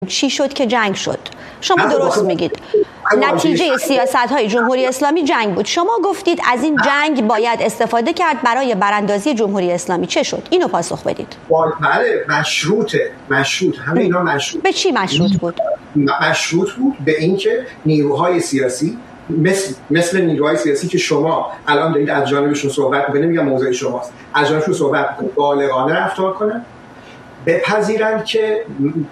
چی شد که جنگ شد؟ شما درست میگید نتیجه سیاست‌های جمهوری اسلامی جنگ بود. شما گفتید از این جنگ باید استفاده کرد برای براندازی جمهوری اسلامی. چه شد؟ اینو پاسخ بدید. بله، مشروط همه اینا مشروط. به چی مشروط بود؟ مشروط بود به اینکه نیروهای سیاسی مثل نیروهای سیاسی که شما الان دارید از جانبشون صحبت می‌کنید، نمیگم موضوع شماست، از جانبشون صحبت می‌کنید، بالغانه رفتار کنن، بپذیرند که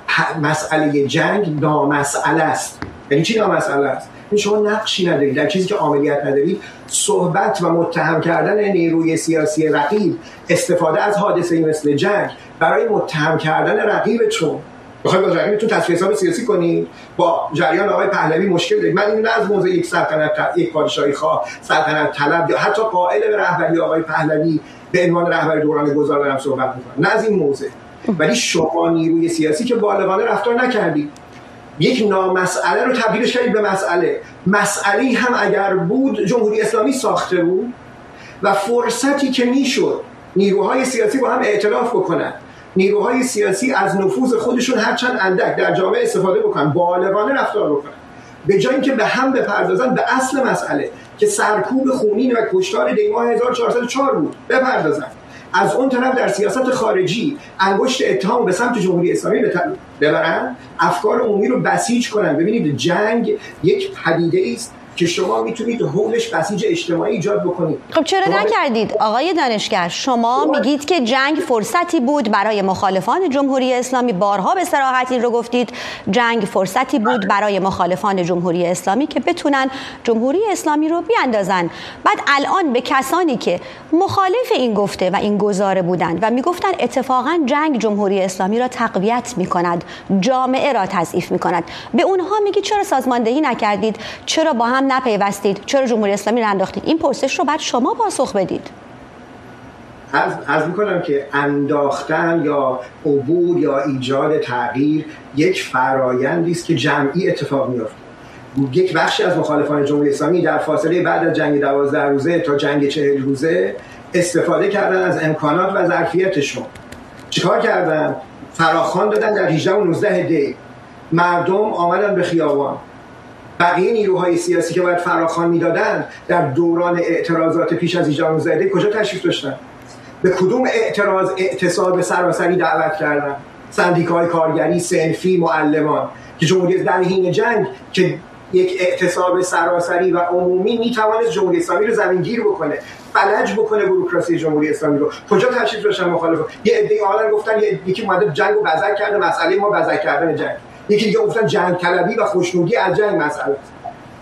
مسئله جنگ نامسئله است. یعنی چی نامسئله است؟ این شما نقشی ندارید در چیزی که عملیات ندارید. صحبت و متهم کردن نیروی سیاسی رقیب، استفاده از حادثه‌ای مثل جنگ برای متهم کردن رقیبتون، بخواید با رقیبتون تصفیه حساب سیاسی کنید. با جریان آقای پهلوی مشکل دارید. من اینو از موضع یک سلطنت، یک پادشاهی خواه، سلطنت طلب یا حتی قائل به رهبری آقای پهلوی به عنوان رهبر دوران گذار دارم صحبت می‌کنم، نه از این موضع. ولی شما نیروی سیاسی که بالغانه رفتار نکردید، یک نامسئله رو تبدیلش کردید به مسئله هم اگر بود جمهوری اسلامی ساخته بود و فرصتی که میشد نیروهای سیاسی با هم ائتلاف بکنن، نیروهای سیاسی از نفوذ خودشون هرچند اندک در جامعه استفاده بکنن، بالغانه رفتار بکنن، به جای اینکه به هم بپردازن به اصل مسئله که سرکوب خونین و کشتار دیماه 1404 بود بپردازن. از اون طرف در سیاست خارجی انگشت اتهام به سمت جمهوری اسلامی ببرن، افکار عمومی رو بسیج کنن. ببینید جنگ یک پدیده است که شما میتونید حولش بسیج اجتماعی ایجاد بکنید. خب چرا نکردید آقای دانشگر؟ شما میگید که جنگ فرصتی بود برای مخالفان جمهوری اسلامی، بارها به صراحت این رو گفتید، جنگ فرصتی بود برای مخالفان جمهوری اسلامی که بتونن جمهوری اسلامی رو بیاندازن. بعد الان به کسانی که مخالف این گفته و این گزاره بودند و میگفتن اتفاقا جنگ جمهوری اسلامی را تقویت میکند، جامعه را تضعیف میکند، به اونها میگید چرا سازماندهی نکردید؟ چرا با هم نپیوستید؟ چرا جمهوری اسلامی رو انداختید؟ این پرسش رو بعد شما پاسخ بدید. عرض میکنم که انداختن یا عبور یا ایجاد تغییر یک فرایندی است که جمعی اتفاق میفته. یک بخشی از مخالفان جمهوری اسلامی در فاصله بعد از جنگ 12 روزه تا جنگ 40 روزه استفاده کردن از امکانات و ظرفیتشون. چیکار کردن؟ فراخوان دادن در 18 و 19 دی. مردم آمدن به خیابان. بقیه نیروهای سیاسی که باید فراخوان میدادن در دوران اعتراضات پیش از 18 و 19 دی کجا تشریف داشتن؟ به کدوم اعتصاب سراسری دعوت کردن؟ سندیکاهای کارگری، صنفی، معلمان که جمهوری در حین جنگ که یک اعتصاب سراسری و عمومی میتوانست جمهوری اسلامی رو زمینگیر بکنه، فلج بکنه بوروکراسی جمهوری اسلامی رو، کجا تشریف داشتن مخالفان؟ یه عده عالم گفتن یکی اومده جنگو بزک کرده، مسئله ما بزک کردن جنگ. یکی دیگه گفتن جنگ طلبی و خوشنودی از جنگ مسئله است.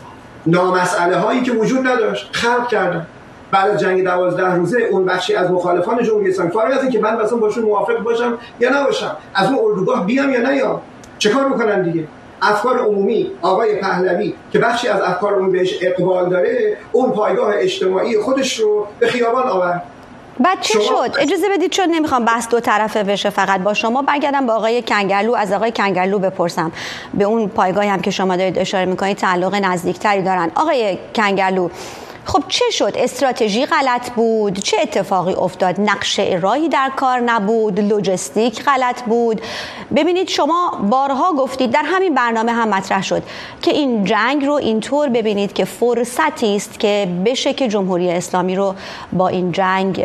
نامسئله هایی که وجود نداشت خلق کردن. بعد از جنگ 12 روزه اون بخشی از مخالفان جمهوری اسلامی، فارغ از اینکه من مثلا باشون موافق باشم یا نباشم، از اون اردوگاه بیام یا نیام، چه کار میکنن دیگه؟ افکار عمومی آقای پهلوی که بخشی از افکار عمومی بهش اقبال داره، اون پایگاه اجتماعی خودش رو به خیابان آورد. بعد چه شد؟ اجازه بدید، چون نمیخوام بحث دو طرفه بشه فقط با شما، برگردم با آقای کنگرلو، از آقای کنگرلو بپرسم. به اون پایگاهی هم که شما دارید اشاره میکنید تعلق نزدیکتری دارن. آقای کنگرلو، خب چه شد؟ استراتژی غلط بود؟ چه اتفاقی افتاد؟ نقشه راهی در کار نبود؟ لوجستیک غلط بود؟ ببینید شما بارها گفتید، در همین برنامه هم مطرح شد که این جنگ رو اینطور ببینید که فرصتی است که بشه که جمهوری اسلامی رو با این جنگ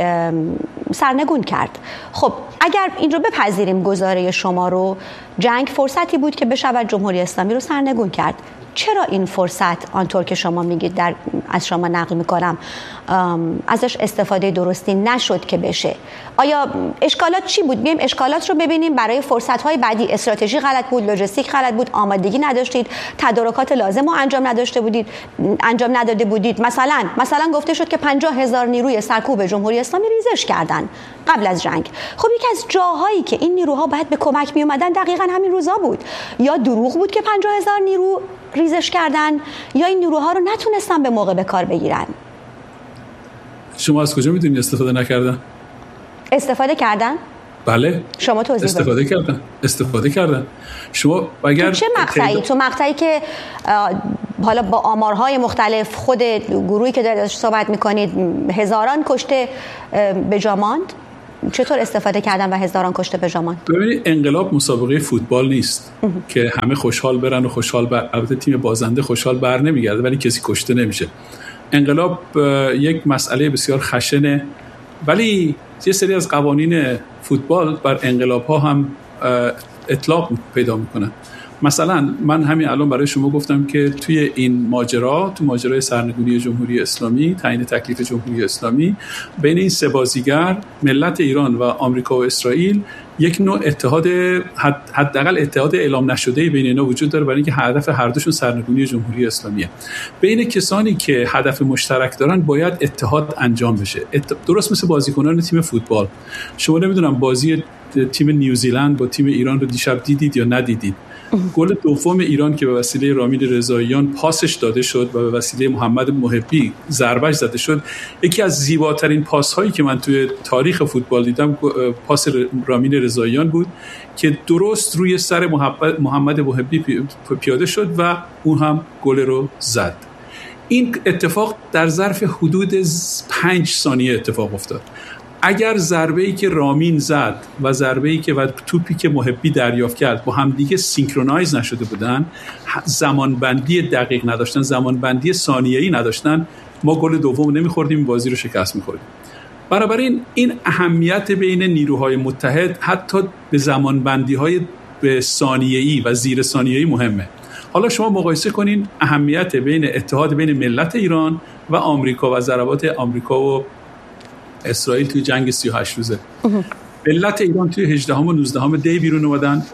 سرنگون کرد. خب اگر این رو بپذیریم گزاره شما رو، جنگ فرصتی بود که بشه جمهوری اسلامی رو سرنگون کرد. چرا این فرصت آنطور که شما میگید، از شما نقل میکنم، ازش استفاده درستی نشد که بشه؟ آیا اشکالات چی بود؟ بیایم اشکالات رو ببینیم برای فرصت‌های بعدی. استراتژی غلط بود، لوجستیک غلط بود، آمادگی نداشتید، تدارکات لازم رو انجام نداده بودید. مثلا گفته شد که 50,000 نیروی سرکوب جمهوری اسلامی ریزش کردن قبل از جنگ. خب یکی از جاهایی که این نیروها باید به کمک می اومدن دقیقاً همین روزا بود. یا دروغ بود که 50,000 نیرو ریزش کردن، یا این نیروها رو نتونستن به موقع به کار بگیرن. شما از کجا میدونید استفاده نکردن؟ استفاده کردن؟ بله. شما توضیح بدید. استفاده کردن. شما اگر تو چه مقطعی؟ تو مقطعی که حالا با آمارهای مختلف، خود گروهی که دارید صحبت میکنید هزاران کشته به جا ماند؟ چطور استفاده کردن و هزاران کشته به ژامان؟ ببینید انقلاب مسابقه فوتبال نیست که همه خوشحال برن و البته تیم بازنده خوشحال بر نمیگرده ولی کسی کشته نمیشه. انقلاب یک مسئله بسیار خشنه، ولی یه سری از قوانین فوتبال بر انقلاب ها هم اطلاق پیدا میکنن. مثلا من همین الان برای شما گفتم که توی این تو ماجرای سرنگونی جمهوری اسلامی، تعیین تکلیف جمهوری اسلامی، بین این سه بازیگر ملت ایران و آمریکا و اسرائیل یک نوع اتحاد، حداقل اتحاد اعلام نشده بین اینا وجود داره، برای اینکه هدف هر دوشون سرنگونی جمهوری اسلامیه. بین کسانی که هدف مشترک دارن باید اتحاد انجام بشه. درست مثل بازیکنان تیم فوتبال. شما نمیدونم بازی تیم نیوزیلند با تیم ایران رو دیشب دیدید یا ندیدید؟ گل دوم ایران که به وسیله رامین رضاییان پاسش داده شد و به وسیله محمد محبی ضربهش زده شد، یکی از زیباترین پاس هایی که من توی تاریخ فوتبال دیدم پاس رامین رضاییان بود که درست روی سر محمد محبی پیاده شد و اون هم گل رو زد. این اتفاق در ظرف حدود 5 ثانیه اتفاق افتاد. اگر ضربه‌ای که رامین زد و ضربه‌ای که و توپی که محبی دریافت کرد با هم دیگه سینکرونایز نشده بودن، زمانبندی دقیق نداشتن، زمانبندی ثانیه‌ای نداشتن، ما گل دوم نمی‌خوردیم، این بازی رو شکست می‌خوردیم. بنابراین این اهمیت بین نیروهای متحد حتی به زمانبندی‌های به ثانیه‌ای و زیر ثانیه‌ای مهمه. حالا شما مقایسه کنین اهمیت بین اتحاد بین ملت ایران و آمریکا و ضربات آمریکا و اسرائیل توی جنگ 38 روزه. ملت ایران توی 18 و 19 دی بیرون اومدن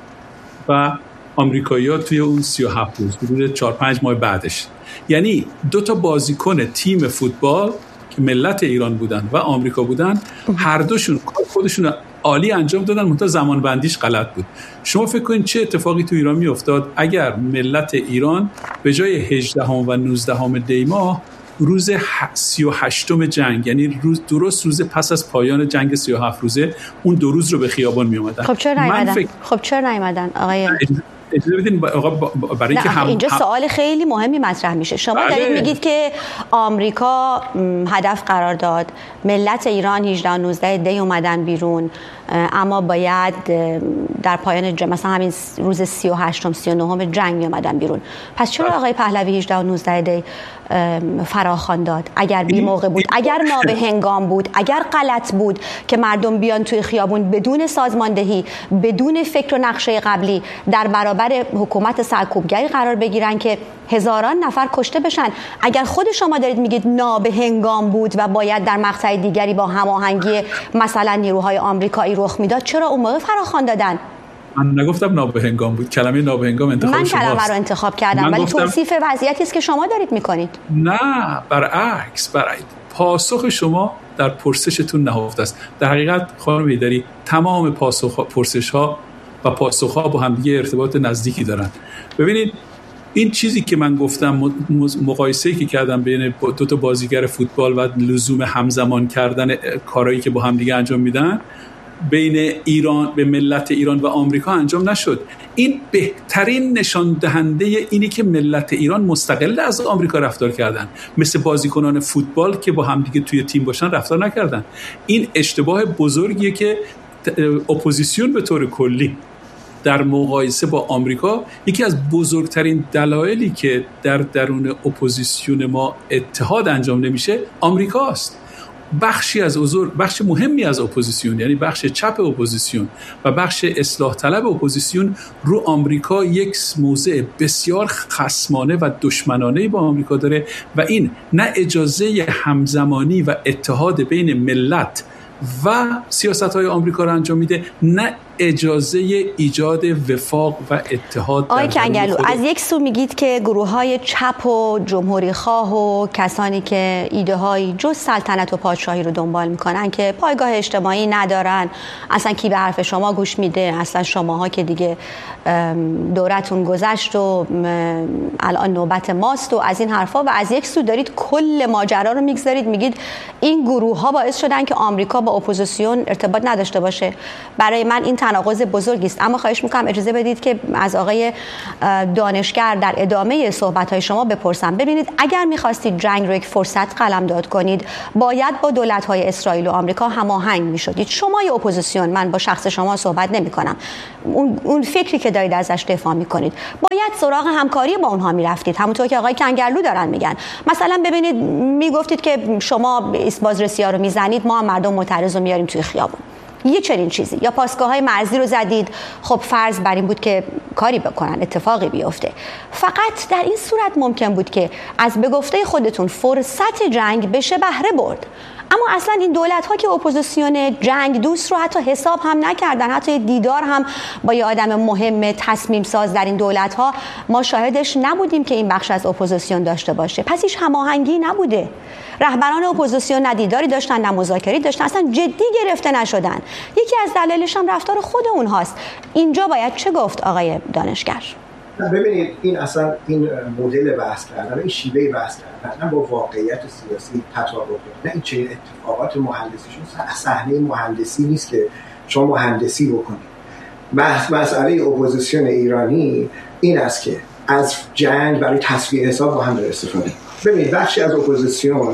و آمریکایی‌ها توی اون 37 روز، حدود 4-5 ماه بعدش. یعنی 2 تا بازیکن تیم فوتبال که ملت ایران بودن و آمریکا بودن، هر دوشون خودشون عالی انجام دادن، منتها زمان بندیش غلط بود. شما فکر کنید چه اتفاقی تو ایران میافتاد اگر ملت ایران به جای 18 و 19 دی ماه روز 38م جنگ، یعنی درست روز پس از پایان جنگ 37 روزه، اون 2 روز رو به خیابان می اومدن. خب چرا نیومدن آقای اجازه بدین برای اینکه اینجا سوال خیلی مهمی مطرح میشه. شما دارید میگید که آمریکا هدف قرار داد، ملت ایران 18 و 19 دی اومدن بیرون، اما باید در پایان مثلا همین روز 38م 39م جنگ اومدن بیرون. پس چرا آقای پهلوی 18 و 19 دی فراخوان داد؟ اگر بی موقع بود، اگر نابهنگام بود، اگر غلط بود که مردم بیان توی خیابون بدون سازماندهی، بدون فکر و نقشه قبلی در برابر حکومت سرکوبگری قرار بگیرن که هزاران نفر کشته بشن. اگر خود شما دارید میگید نابهنگام بود و باید در مقطع دیگری با هماهنگی مثلا نیروهای آمریکایی رخ میداد، چرا اون موقع فراخوان دادن؟ من نگفتم نابهنگام بود، کلمه نابهنگام انتخاب شماست. من کلمه رو انتخاب کردم، ولی توصیف وضعیتی است که شما دارید میکنید. نه، برعکس، پاسخ شما در پرسشتون نهفته است. در حقیقت خانم بیداری تمام پرسش‌ها و پاسخ‌ها با هم دیگه ارتباط نزدیکی دارن. ببینید این چیزی که من گفتم، مقایسه‌ای که کردم بین 2 تا بازیگر فوتبال و لزوم همزمان کردن کارهایی که با هم دیگه انجام میدن بین ایران به ملت ایران و آمریکا انجام نشد. این بهترین نشان دهنده اینی که ملت ایران مستقل از آمریکا رفتار کردن، مثل بازیکنان فوتبال که با هم دیگه توی تیم باشن رفتار نکردن. این اشتباه بزرگیه که اپوزیسیون به طور کلی در مقایسه با آمریکا، یکی از بزرگترین دلایلی که در درون اپوزیسیون ما اتحاد انجام نمیشه آمریکاست. بخش مهمی از اپوزیسیون، یعنی بخش چپ اپوزیسیون و بخش اصلاح طلب اپوزیسیون، رو آمریکا یک موضع بسیار خصمانه و دشمنانه با آمریکا داره و این نه اجازه همزمانی و اتحاد بین ملت و سیاست‌های آمریکا رو انجام میده، نه اجازه ایجاد وفاق و اتحاد. آقای کنگلو، از یک سو میگید که گروه‌های چپ و جمهوری خواه و کسانی که ایده‌های جز سلطنت و پادشاهی رو دنبال میکنن که پایگاه اجتماعی ندارن، اصلا کی به حرف شما گوش میده، اصلا شماها که دیگه دورتون گذشت و الان نوبت ماست و از این حرفا، و از یک سو دارید کل ماجرا رو میگذارید میگید این گروه‌ها باعث شدن که آمریکا با اپوزیسیون ارتباط نداشته باشه. برای من این تناقض بزرگی است. اما خواهش میکنم اجازه بدید که از آقای دانشگر در ادامه صحبت‌های شما بپرسم. ببینید اگر می‌خواستید جنگ رو یک فرصت قلمداد کنید باید با دولت‌های اسرائیل و آمریکا هماهنگ می‌شدید. شما یه اپوزیسیون، من با شخص شما صحبت نمی‌کنم، اون فکری که دارید ازش دفاع می‌کنید باید سراغ همکاری با اونها می‌رفتید، همونطور که آقای کنگرلو دارن میگن. مثلا ببینید میگفتید که شما بازرسی‌ها رو میزنید، ما هم مردم معترض رو میاریم توی خیابون، یه چنین چیزی. یا پاسگاه‌های مرزی رو زدید، خب فرض بر این بود که کاری بکنن، اتفاقی بیفته. فقط در این صورت ممکن بود که از به گفته خودتون فرصت جنگ بشه بهره برد. اما اصلا این دولت‌ها که اپوزیسیون جنگ دوست رو حتی حساب هم نکردن، حتی دیدار هم با یه آدم مهم تصمیم ساز در این دولت‌ها ما شاهدش نبودیم که این بخش از اپوزیسیون داشته باشه. پس هیچ هماهنگی نبوده. رهبران اپوزیسیون نه دیداری داشتن نه مذاکره داشتن، اصلا جدی گرفته نشدن. یکی از دلایلش هم رفتار خود اونهاست. اینجا باید چه گفت آقای دانشگر؟ ببینید این اصلا این مدل بحث کردن، این شیوه بحث کردن نه با واقعیت سیاسی تطابق داره، نه این چنین اتفاقات مهندسیشون صحنه مهندسی نیست که شما مهندسی بکنید. مسئله اپوزیسیون ایرانی این است که از جنگ برای تصفیه حساب با هم داره استفاده. ببینید بخشی از اپوزیسیون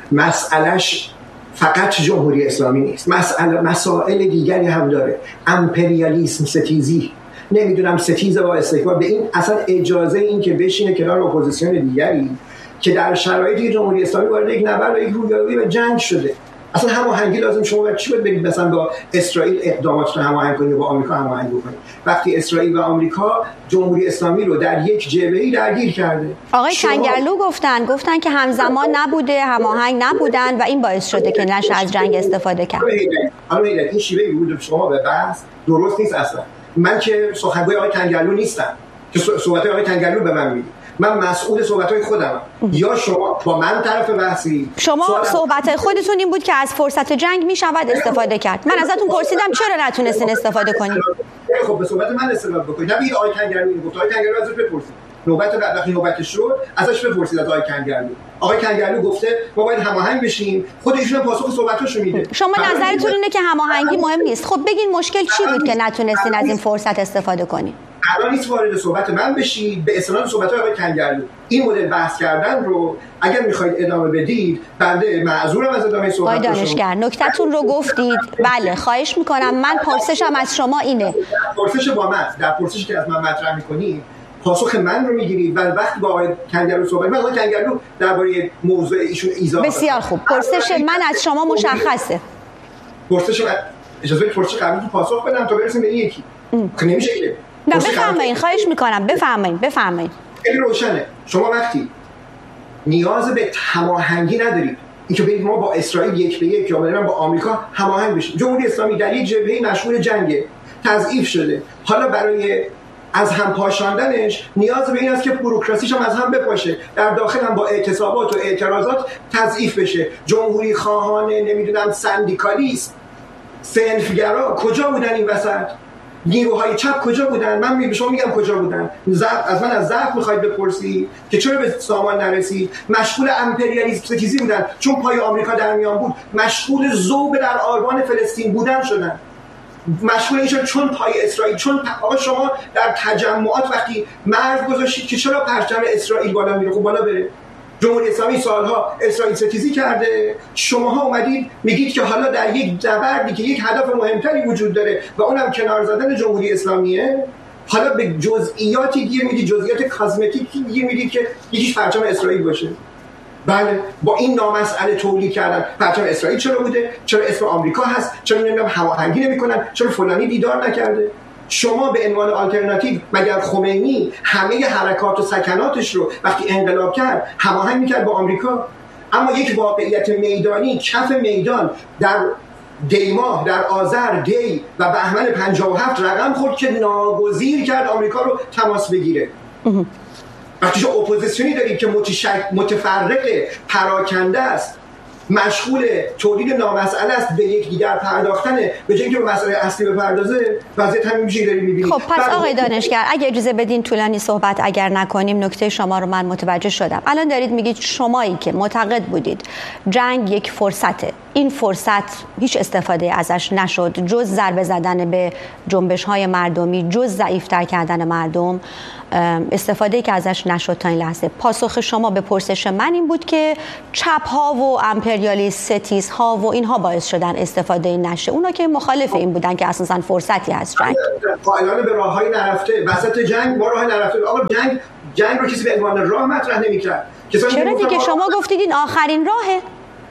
مسئلهش فقط جمهوری اسلامی نیست، مسائل دیگری هم داره، امپریالیسم، ستیزی، نمیدونم ستیز با استکبار. به این اصلا اجازه این که بشینه کنار اپوزیسیون دیگری که در شرایطی جمهوری اسلامی وارد یک نبرد و یک رویارویی و جنگ شده، اصلا هماهنگی لازم. شما چی باید برید مثلا با اسرائیل اقداماتتون هماهنگ کنید، با آمریکا هماهنگ کنید، وقتی اسرائیل و آمریکا جمهوری اسلامی رو در یک جبهه‌ای درگیر کرده؟ آقای کنگرلو گفتن که همزمان نبوده، هماهنگ نبودن و این باعث شده که نشه از جنگ استفاده کرد. حالا این شیوه ورود شما به بحث درست نیست اصلا. من که سخنگوی آقای کنگرلو نیستم که صحبت‌های آقای کنگرلو به من میگید. من مسئول صحبت‌های خودمم. یا شما با من طرف بحثی، شما صحبت خودتون این بود که از فرصت جنگ میشود استفاده کرد. من ازتون پرسیدم چرا نتونستین استفاده کنید؟ خب به صحبت من استفاده بکنید. نبید آقای کنگرلو گفت، آقای کنگرلو ازش بپرسید. وقتی نوبتش شد ازش بپرسید از آقای کنگرلو. آقای کنگرلو گفته ما باید هماهنگ بشیم، خود ایشون پاسخ صحبتاشو میده. شما نظرتون اینه که هماهنگی مهم نیست. خب بگین مشکل چی بود که نتونستین از این فرصت استفاده کنید؟ الان نیست وارد صحبت من بشید، به استناد صحبت‌های آقای کنگرلو این مدل بحث کردن رو اگر می‌خواید ادامه بدید، بنده معذورم از ادامه صحبت. آقای دانشگر نکته‌تون رو گفتید. بله خواهش می‌کنم. من پرسشم از شما اینه. پرسش با من، در پرسشی که از من مطرح می‌کنید پاسخ من رو میگیرید و وقتی با آقای کنگرلو صحبت آقای کنگرلو درباره موضوع ایشون ایزا. بسیار خوب. پرسش من از شما مشخصه. پرسش من اجازه بدید پرسش قبلی رو پاسخ بدم تا برسیم به این یکی. که نمیشه که نه بفرمایید، خواهش میکنم بفرمایید. خیلی روشنه. شما وقتی نیاز به هماهنگی ندارید، اینکه ببینید ما با اسرائیل یک به یک یا با آمریکا هماهنگ بشیم، جمهوری اسلامی در یک جبهه مشغول جنگه، تضعیف شده، حالا برای از هم پاشاندنش نیاز به این است که بوروکراسیش هم از هم بپاشه، در داخل هم با اعتصابات و اعتراضات تضعیف بشه. جمهوری خواهان نمیدونم سندیکالیست، صنفگرا کجا بودن این وسط؟ نیروهای چپ کجا بودن؟ من به شما میگم کجا بودن. از من از ضعف میخواید بپرسید که چرا به سامان نرسید؟ مشغول امپریالیسم ستیزی بودن، چون پای آمریکا در میان بود مشغول ذوب در آلمان فلسطین بودن شدن، مشغول این شد چون پای اسرائیل، چون آقا شما در تجمعات وقتی مرز گذاشتید که چرا پرچم اسرائیل بالا میره؟ خب بالا بره. جمهوری اسلامی سالها اسرائیل ستیزی کرده، شماها اومدید میگید که حالا در یک نبردی که یک هدف مهمتری وجود داره و اونم کنار زدن جمهوری اسلامیه، حالا به جزئیاتی گیر میدید، جزئیات کازمتیکی گیر میدید که یکیش پرچم اسرائیل باشه. بله با این نامسئله تولید کردن پرچم اسرائیل چرا بوده؟ چرا اسم آمریکا هست؟ چرا نمیدونم هماهنگی نمیکنن؟ چرا فلانی دیدار نکرده؟ شما به عنوان آلترناتیو مگر خمینی همه حرکات و سکناتش رو وقتی انقلاب کرد هماهنگ میکرد با آمریکا؟ اما یک واقعیت میدانی کف میدان در دیماه، در آذر، دی و بهمن 57 رقم خورد که ناگزیر کرد آمریکا رو تماس بگیره. وقتی شما اپوزیسیونی دارید که متفرق، پراکنده است، مشغول تولید نامسئله است، به یک دیگر پرداختنه به جای اینکه به مسئله اصلی بپردازه. وضعیت همین میشه داریم می‌بینیم. خب پس آقای دانشگر اگه اجازه بدین طولانی صحبت اگر نکنیم، نکته شما رو من متوجه شدم. الان دارید میگید شمایی که معتقد بودید جنگ یک فرصته، این فرصت هیچ استفاده ازش نشد جز ضربه زدن به جنبش‌های مردمی، جز ضعیف‌تر کردن مردم، استفاده که ازش نشد تا این لحظه. پاسخ شما به پرسش من این بود که چپ‌ها و امپریالیست ستیزها و اینها باعث شدن استفاده نشه، اونا که مخالف این بودن که اساساً فرصتی هست جنگ. قائلانه به راههای نرفته، وسط جنگ ما راه نرفته. آقا جنگ رو کسی به عنوان راه مطرح نمی‌کرد. چرا دیگه شما گفتید این آخرین راهه؟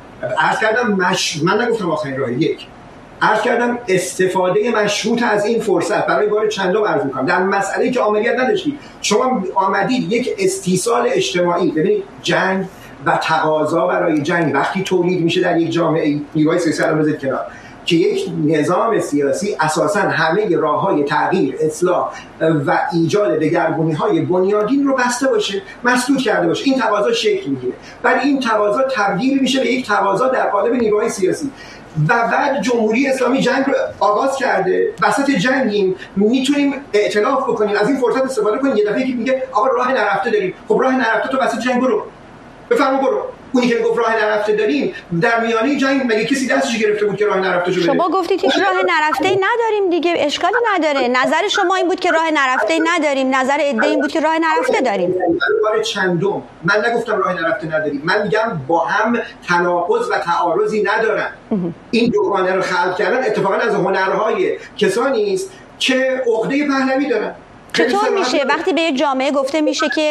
عرض کردم من نگفتم آخرین راه. یک عرض کردم استفاده مشروط از این فرصت برای بار چندم عرض می‌کنم در مسئله‌ای که عملیات نداشتید. شما آمدید یک استیصال اجتماعی، ببینید جنگ و تقاضا برای جنگ وقتی تولید میشه در یک جامعه، نیروهای سیاسی رو بذارید کنار، که یک نظام سیاسی اساساً همه راه‌های تغییر، اصلاح و ایجاد دگرگونی‌های بنیادین رو بسته باشه، مسدود کرده باشه، این تقاضا شکل می‌گیره. بعد این تقاضا تبدیل میشه به یک تقاضا در قالب نیروهای سیاسی. و بعد جمهوری اسلامی جنگ رو آغاز کرده، وسط جنگیم، میتونیم ائتلاف بکنیم، از این فرصت استفاده کنیم. یه دفعه یکی میگه آقا راه نرفته داریم. خب راه نرفته تو وسط جنگ برو، بفرما برو. اونی که گفت راه نرفته داریم در میانه جنگ مگه کسی دستش گرفته بود که راه نرفته شو بده؟ شما گفتید هیچ راه نرفته نداریم دیگه، اشکالی نداره. نظر شما این بود که راه نرفته نداریم، نظر عده این بود که راه نرفته داریم. بار چندم من نگفتم راه نرفته نداریم، من میگم با هم تناقض و تعارضی ندارن. این دوگانه رو خلق کردن اتفاقا از هنرهای کسانی است که عقده پهلوی دارن. چطور میشه وقتی به یک جامعه گفته میشه که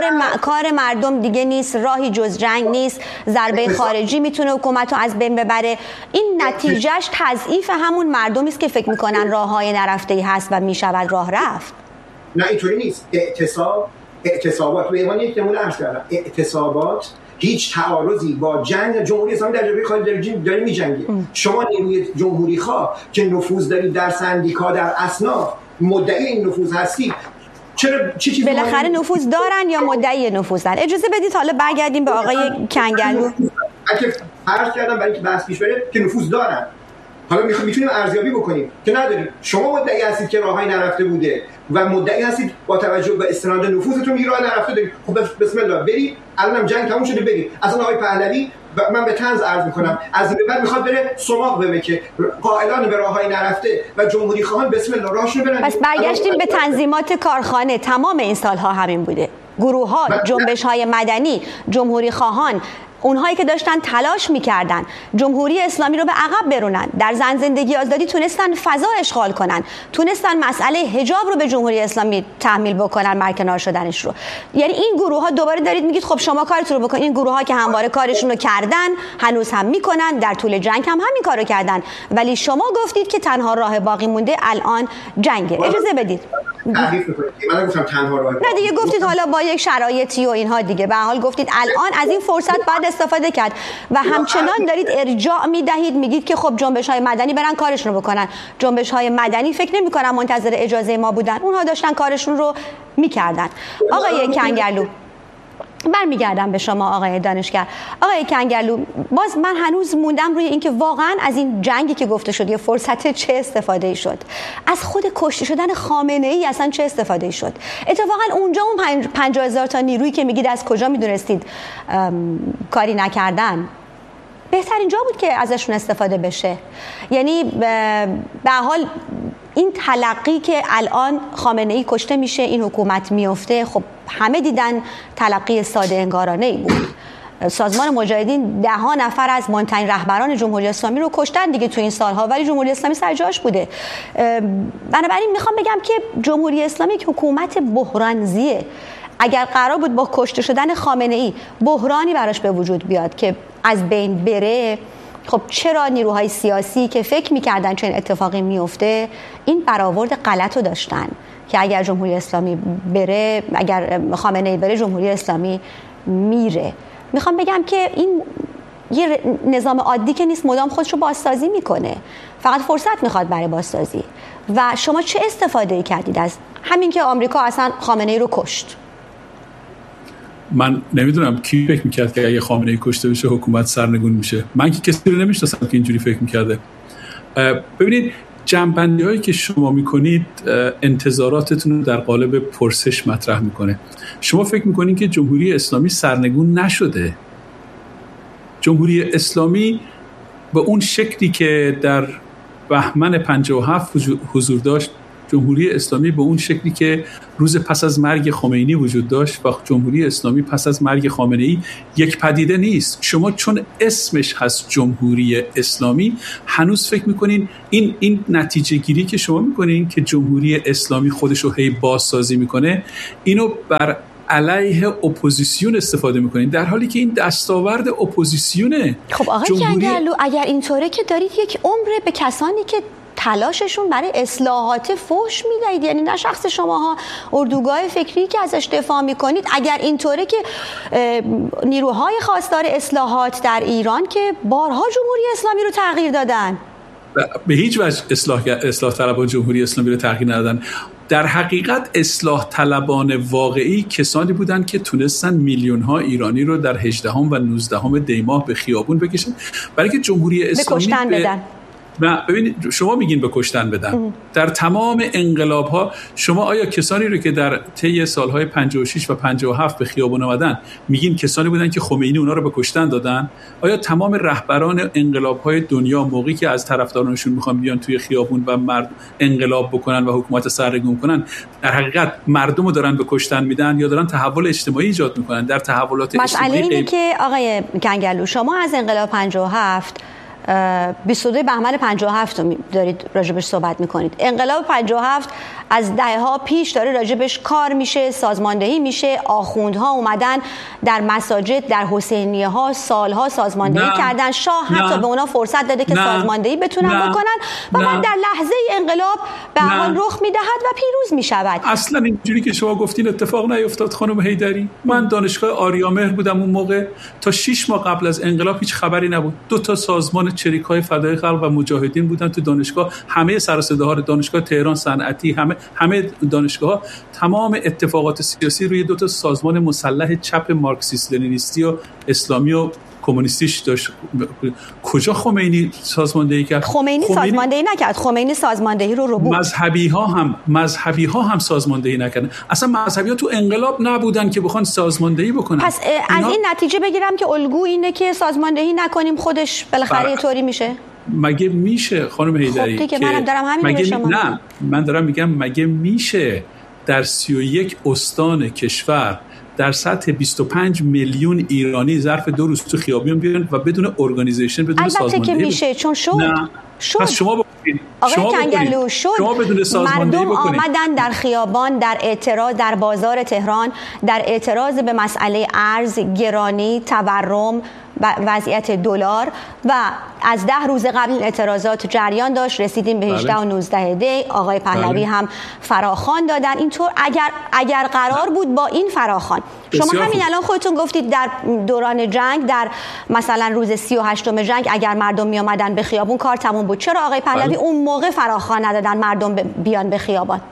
کار مردم دیگه نیست، راهی جز جنگ نیست، ضربه خارجی میتونه حکومت رو از بین ببره، این نتیجهش تضعیف همون مردمی است که فکر میکنن راههای نرفته‌ای هست و میشود راه رفت؟ نه اینطوری نیست. اعتصابات به عنوان یک نمونه عرض کردم، اعتصابات هیچ تعارضی با جنگ جمهوری اسلامی در جبهه خارجی داره میجنگه. شما نیروی جمهوری خواه که نفوذ دارید در سندیکا، در اصناف، مدعی این نفوذ هستی، چرا چه چیزی بالاخره نفوذ دارن یا مدعی نفوذن؟ اجازه بدید حالا برگردیم به آقای کنگلو. اگه فرض کردم برای اینکه بحث پیش بره که نفوذ دارن، حالا میتونیم ارزیابی بکنیم که نداریم. شما مدعی هستید که راههای نرفته بوده و مدعی هستید با توجه به استناد نفوذتون میگید راه نرفته دارید. خب بسم الله برید، الانم جنگ تموم شده، برید. اصلا آقای پهلوی من به طنز عرض میکنم از این به بعد میخواد بره سماق ببه که قائلان به راههای نرفته و جمهوری خواهان بسم الله راهشون برن. پس برگشتیم به تنظیمات کارخانه. تمام این سالها همین بوده. گروه‌ها، جنبش‌های مدنی، جمهوری خواهان، اونهایی که داشتن تلاش میکردن جمهوری اسلامی رو به عقب برونن، در زن زندگی آزادی تونستن فضا اشغال کنن، تونستن مسئله حجاب رو به جمهوری اسلامی تحمیل بکنن، برکنار شدنش رو. یعنی این گروه ها دوباره دارید میگید خب شما کارتون رو بکنید. این گروه ها که همواره کارشون رو کردن، هنوز هم میکنن، در طول جنگ هم همین کارو کردن، ولی شما گفتید که تنها راه باقی مونده الان جنگه. اجازه بدید تعریف میکنید. من گفتم تنها راه نه دیگه، گفتید حالا با یک شرایطی و اینها دیگه، به هر حال گفتید الان از این فرصت بعد استفاده کرد و همچنان دارید ارجاع میدهید، میگید که خب جنبش‌های مدنی برن کارشون رو بکنن. جنبش‌های مدنی فکر نمی‌کنم منتظر اجازه ما بودن، اونها داشتن کارشون رو می‌کردن. آقای کنگرلو برمیگردم به شما آقای دانشگر. آقای کنگرلو، باز من هنوز موندم روی اینکه واقعا از این جنگی که گفته شد یه فرصت چه استفاده شد؟ از خود کشته شدن خامنه‌ای اصلا چه استفاده شد؟ اتفاقا اونجا اون 50,000 تا نیرویی که میگید از کجا میدونستید کاری نکردن، بهترین جا بود که ازشون استفاده بشه. یعنی به حال این تلقی که الان خامنه‌ای کشته میشه، این حکومت میفته، خب همه دیدن تلقی ساده انگارانه‌ای بود. سازمان مجاهدین 10 نفر از مهمترین رهبران جمهوری اسلامی رو کشتن دیگه تو این سالها، ولی جمهوری اسلامی سر جاش بوده. بنابراین میخوام بگم که جمهوری اسلامی که حکومت بحرانزیه، اگر قرار بود با کشته شدن خامنه‌ای بحرانی براش به وجود بیاد که از بین بره، خب چرا نیروهای سیاسی که فکر می‌کردن چون اتفاقی میفته این برآورد غلط رو داشتن که اگر جمهوری اسلامی بره، اگر خامنه‌ای بره جمهوری اسلامی میره. میخوام بگم که این یه نظام عادی که نیست، مدام خودش رو بازسازی میکنه، فقط فرصت میخواد برای بازسازی. و شما چه استفاده کردید از همین که آمریکا اصلا خامنه‌ای رو کشت؟ من نمیدونم کی فکر میکرد که اگه خامنه‌ای کشته بشه حکومت سرنگون میشه. من که کسی رو نمیشناسم که اینجوری فکر میکرده. ببینید جنبندی هایی که شما میکنید انتظاراتتون رو در قالب پرسش مطرح میکنه. شما فکر میکنید که جمهوری اسلامی سرنگون نشده. جمهوری اسلامی به اون شکلی که در بهمن 57 حضور داشت، جمهوری اسلامی به اون شکلی که روز پس از مرگ خمینی وجود داشت و جمهوری اسلامی پس از مرگ خامنه‌ای یک پدیده نیست. شما چون اسمش هست جمهوری اسلامی هنوز فکر میکنین این نتیجه گیری که شما میکنین که جمهوری اسلامی خودش رو هی بازسازی میکنه، اینو بر علیه اپوزیسیون استفاده میکنین، در حالی که این دستاورد اپوزیسیونه. خب آقای کنگرلو اگر اینطوره که دارید یک عمر به کسانی که تلاششون برای اصلاحات فحش میدهید، یعنی نه شخص شماها، اردوگاه فکری که ازش دفاع میکنید، اگر اینطوره که نیروهای خواستار اصلاحات در ایران که بارها جمهوری اسلامی رو تغییر دادن، به هیچ وجه اصلاح طلبان جمهوری اسلامی رو تغییر ندادن. در حقیقت اصلاح طلبان واقعی کسانی بودند که تونستن میلیون ها ایرانی رو در 18 و 19 دی ماه به خیابون بکشن برای که جمهوری اسلامی به کشتن بدن. نه ببینید، شما میگین به کشتن بدن. در تمام انقلاب ها شما آیا کسانی رو که در طی سالهای 56 و 57 به خیابون آمدن میگین کسانی بودن که خمینی اونا رو به کشتن دادن؟ آیا تمام رهبران انقلاب های دنیا موقعی که از طرفدارانشون میخوان بیان توی خیابون و انقلاب بکنن و حکومت سرنگون کنن، در حقیقت مردم رو دارن به کشتن میدن یا دارن تحول اجتماعی ایجاد میکنن؟ در تحولات مسئله اینه که آقای کنگرلو شما از انقلاب 57 22 بهمن 57 دارید راجبش صحبت میکنید. انقلاب 57 از دهه‌ها پیش داره راجبش کار میشه، سازماندهی میشه، آخوندها اومدن در مساجد، در حسینیه‌ها سالها سازماندهی کردن، شاه حتی به اونا فرصت داده که سازماندهی بتونن بکنن و بعد در لحظه انقلاب به حال رخ میدهد و پیروز میشود. اصلا اینجوری که شما گفتین اتفاق نیفتاد خانم حیدری. من دانشگاه آریامهر بودم اون موقع، تا 6 ماه قبل از انقلاب هیچ خبری نبود. 2 سازمان چریک‌های فدای خلق و مجاهدین بودن تو دانشگاه، همه سر و صداها دانشگاه تهران صنعتی، همه دانشگاه‌ها تمام اتفاقات سیاسی روی 2 سازمان مسلح چپ مارکسیست لنینیستی و اسلامی و کمونیستیش داشت. کجا خمینی سازماندهی کرد؟ خمینی سازماندهی نکرد. خمینی سازماندهی رو بود. مذهبی ها هم سازماندهی نکردن. اصلا مذهبی ها تو انقلاب نبودن که بخوان سازماندهی بکنن. پس از این نتیجه بگیرم که الگو اینه که سازماندهی نکنیم خودش بالاخره طوری میشه. مگه میشه خانم حیدری؟ خب دیگه منم دارم همین رو شما. نه من دارم میگم مگه میشه در 31 استان کشور در سطح 25 میلیون ایرانی ظرف 2 روز تو خیابون بیان و بدون ارگانیزیشن، بدون سازماندهی؟ البته که میشه، چون شد. پس شما بکنید. آقای کنگرلو شد. مردم آمدن در خیابان در اعتراض در بازار تهران، در اعتراض به مسئله ارز، گرانی، تورم، وضعیت دلار و از 10 روز قبل اعتراضات جریان داشت. رسیدیم به 18 و 19 دی. آقای پهلوی هم فراخوان دادن. اینطور اگر قرار بود با این فراخوان، شما همین الان خودتون گفتید در دوران جنگ، در مثلا روز 38م جنگ اگر مردم می آمدن به خیابون کار تموم بود. چرا آقای پهلوی اون موقع فراخوان ندادن مردم بیان به خیابان؟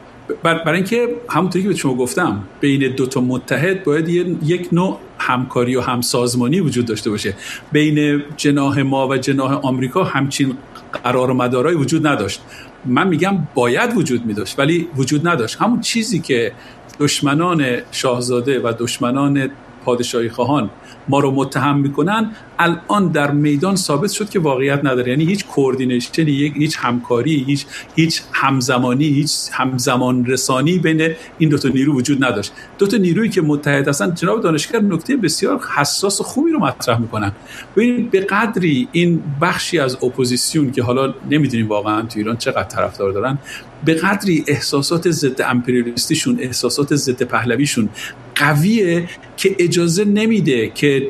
برای اینکه همونطوری که به شما گفتم بین 2 متحد باید یک نوع همکاری و همسازمانی وجود داشته باشه. بین جناح ما و جناح آمریکا همچین قرار و مدارایی وجود نداشت. من میگم باید وجود می‌داشت ولی وجود نداشت. همون چیزی که دشمنان شاهزاده و دشمنان پادشاهی خواهان ما رو متهم میکنن الان در میدان ثابت شد که واقعیت نداره. یعنی هیچ کوردینیشنی، هیچ همکاری، هیچ همزمانی، هیچ همزمان رسانی بین این 2 نیرو وجود نداشت. 2 نیرویی که متحد هستن. جناب دانشگر نکته بسیار حساس و خوبی رو مطرح میکنن. ببینید به قدری این بخشی از اپوزیسیون که حالا نمیدونیم واقعا تو ایران چقدر طرفدار دارن، به قدری احساسات ضد امپریالیستیشون، احساسات ضد پهلویشون قویه که اجازه نمیده که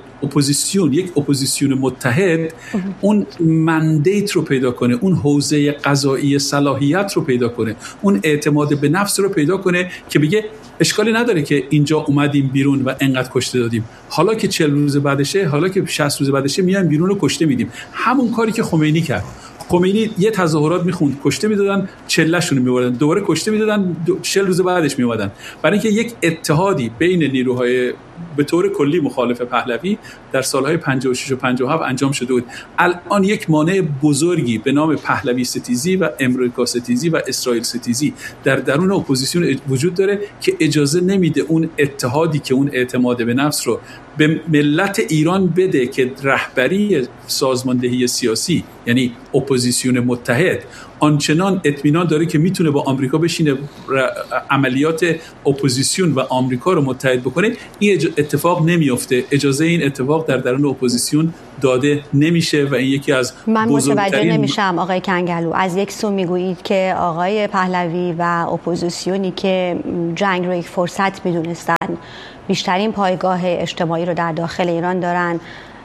یک اپوزیسیون متحد اون مندیت رو پیدا کنه، اون حوزه قضایی صلاحیت رو پیدا کنه، اون اعتماد به نفس رو پیدا کنه که بگه اشکالی نداره که اینجا اومدیم بیرون و انقدر کشته دادیم، حالا که 40 روز بعدشه، حالا که 60 روز بعدشه میایم بیرون رو کشته میدیم. همون کاری که خمینی کرد. خمینی یه تظاهرات میخوند، کشته میدادن، چلهشون میبردن، دوباره کشته میدادن، 40 روز بعدش میومدن. برای اینکه یک اتحادی بین نیروهای به طور کلی مخالف پهلوی در سالهای 56 و 57 انجام شده بود. الان یک مانع بزرگی به نام پهلوی ستیزی و امریکا ستیزی و اسرائیل ستیزی در درون اپوزیسیون وجود داره که اجازه نمیده اون اتحادی که اون اعتماد به نفس رو به ملت ایران بده که رهبری سازماندهی سیاسی یعنی اپوزیسیون متحد آنچنان اطمینان داره که میتونه با آمریکا بشینه عملیات اپوزیسیون و آمریکا رو متحد بکنه. این اتفاق نمیفته. اجازه این اتفاق در درون اپوزیسیون داده نمیشه و این یکی از من متوجه نمیشم آقای کنگلو. از یک سو میگویید که آقای پهلوی و اپوزیسیونی که جنگ رو یک فرصت میدونستن، بیشترین پایگاه اجتماعی رو در داخل ایران دارن.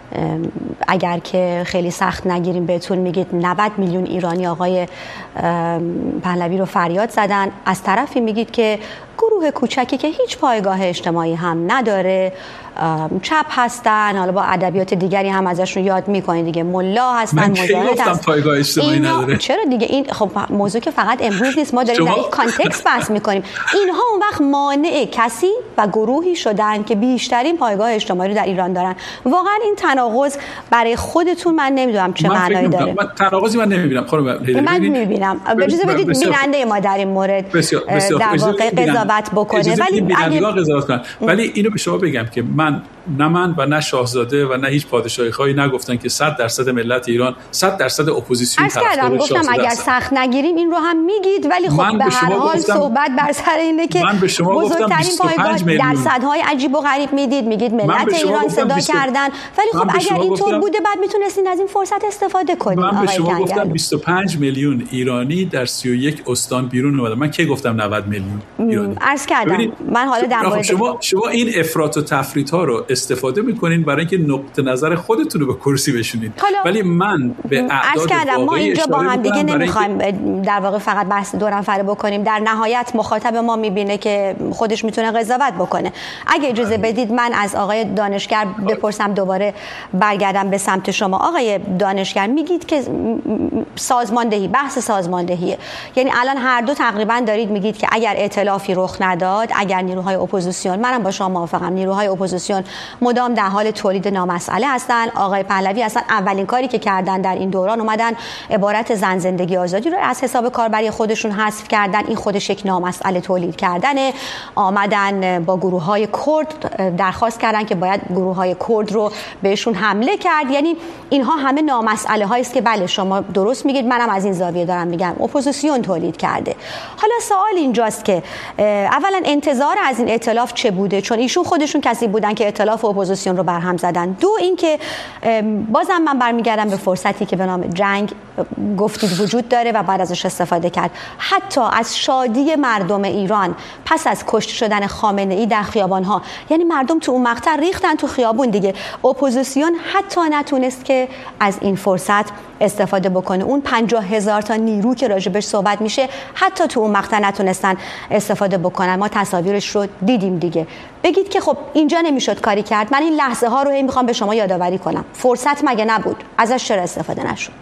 اگر که خیلی سخت نگیریم بهتون میگید 90 میلیون ایرانی آقای پهلوی رو فریاد زدن. از طرفی میگید که گروه کوچکی که هیچ پایگاه اجتماعی هم نداره، چپ هستن، حالا با ادبیات دیگری هم ازشون یاد میکنید دیگه، ملا هستن، مجاهد هستن. پایگاه اجتماعی نداره. چرا دیگه؟ این خب موضوع که فقط امروز نیست، ما داریم در این کانتکست بحث میکنیم. اینها اون وقت مانع کسی و گروهی شدن که بیشترین پایگاه اجتماعی رو در ایران دارن. واقعا این تناقض برای خودتون من نمیدونم چه معنایی داره. من تناقضی نمیبینم خانم. من میبینم. اجازه بدید بیننده ما در این مورد در واقع قضاوت بکنه، ولی قضاوت کنن. ولی اینو به شما بگم که من و نه شاهزاده و نه هیچ پادشاهی خواهی نگفتن که 100% ملت ایران 100% اپوزیسیون طرفدار گفتم اگر سخت نگیریم این رو هم میگید، ولی خب به هر حال صحبت بر سر اینه که بزرگترین پایگاه درصدهای عجیب و غریب میگید ملت ایران صدا کردن، ولی خب اگر اینطور بوده بعد میتونستین از این فرصت استفاده کنید. من به شما گفتم 25 میلیون ایرانی در 31 استان بیرون اومدن. من کی گفتم 90 میلیون ایرانی؟ عرض کردم من حالا در مورد شما این افراط و تفریط ها رو استفاده میکنین برای اینکه نقطه نظر خودتون رو به کرسی بشونید. ولی من به اعداد واقعی ما اینجا با هم دیگه نمیخوایم در واقع فقط بحث دو نفره بکنیم. در نهایت مخاطب ما میبینه که خودش میتونه قضاوت بکنه. اگه اجازه بدید من از آقای دانشگر بپرسم، دوباره برگردم به سمت شما. آقای دانشگر، میگید که سازماندهی، بحث سازماندهیه، یعنی الان هر دو تقریبا دارید میگید که اگر ائتلافی رخ نداد، اگر نیروهای اپوزیسیون، منم با شما موافقم، نیروهای اپوزیسیون مدام در حال تولید نامسئله هستن. آقای پهلوی اصلا اولین کاری که کردن در این دوران اومدن عبارت زن زندگی آزادی رو از حساب کاربری خودشون حذف کردن. این خودش یک نامسئله تولید کردنه. آمدن با گروه‌های کرد درخواست کردن که باید گروه‌های کرد رو بهشون حمله کرد. یعنی اینها همه نامسئله هایی است که بله شما درست میگید، منم از این زاویه دارم میگم اپوزیسیون تولید کرده. حالا سوال اینجاست که اولا انتظار از این ائتلاف چه بوده؟ چون ایشون خودشون کسی بودن که ائتلاف و اپوزیسیون رو برهم زدن. دو اینکه بازم من برمیگردم به فرصتی که به نام جنگ گفتید وجود داره و بعد ازش استفاده کرد. حتی از شادی مردم ایران پس از کشته شدن خامنه‌ای در خیابان‌ها، یعنی مردم تو اون مقطع ریختن تو خیابون دیگه، اپوزیسیون حتی نتونست که از این فرصت استفاده بکنه. اون 50,000 تا نیرو که راجبش صحبت میشه حتی تو اون مقطع نتونستن استفاده بکنن. ما تصاویرش رو دیدیم دیگه. بگید که خب اینجا نمیشد کاری کرد. من این لحظه ها رو میخوام به شما یادآوری کنم. فرصت مگه نبود؟ ازش چرا استفاده نشد؟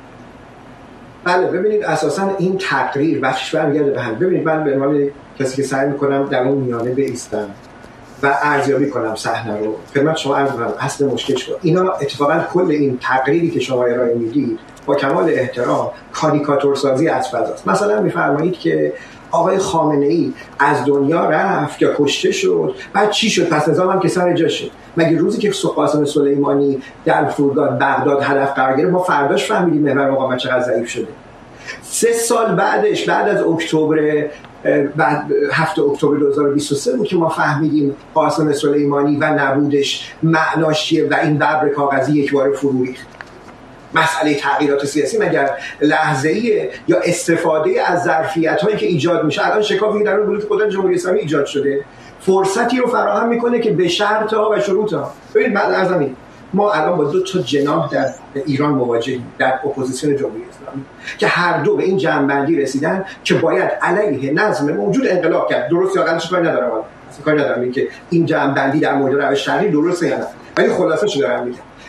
بله ببینید اساسا این تقریر بخشش برمیگرده به هم. ببینید من به عنوان کسی که سعی میکنم در اون میانه بایستم و ارزیابی کنم صحنه رو، خدمت شما عرض کنم اصل مشکل شد. اینا اتفاقا کل این تقریری که شما ارائه میدید با کمال احترام کاریکاتور سازی از فضاست. مثلا میفرمایید که آقای خامنه‌ای از دنیا رفت یا کشته شد، بعد چی شد؟ پس نظام هم که سر جاش شد. مگه روزی که قاسم سلیمانی در فرودگاه بغداد هدف قرار گرفت ما فرداش فهمیدیم محور مقاومت چقدر ضعیف شده؟ 3 سال بعدش، بعد از اکتبر، بعد 7 اکتبر 2023 بود که ما فهمیدیم قاسم سلیمانی و نبودش معناش چیه و این ببر کاغذی یک بار فرو ریخت. مسئله تغییرات سیاسی مگر لحظه‌ایه یا استفاده از ظرفیت‌هایی که ایجاد میشه؟ الان شکافی که در اون بلوک قدرت جمهوری اسلامی ایجاد شده فرصتی رو فراهم میکنه که به شرط‌ها و شروط‌ها. ببینید بعد از همین ما الان با 2 تا جناح در ایران مواجهیم در اپوزیسیون جمهوری اسلامی که هر دو به این جنبندی رسیدن که باید علیه نظم موجود انقلاب کرد. درست یا غلطش کاری ندارم، اصلا کاری ندارم این که این جنبندی در مورد روش تغییر درسته یا نه، ولی خلاصه‌اش دارم میگم.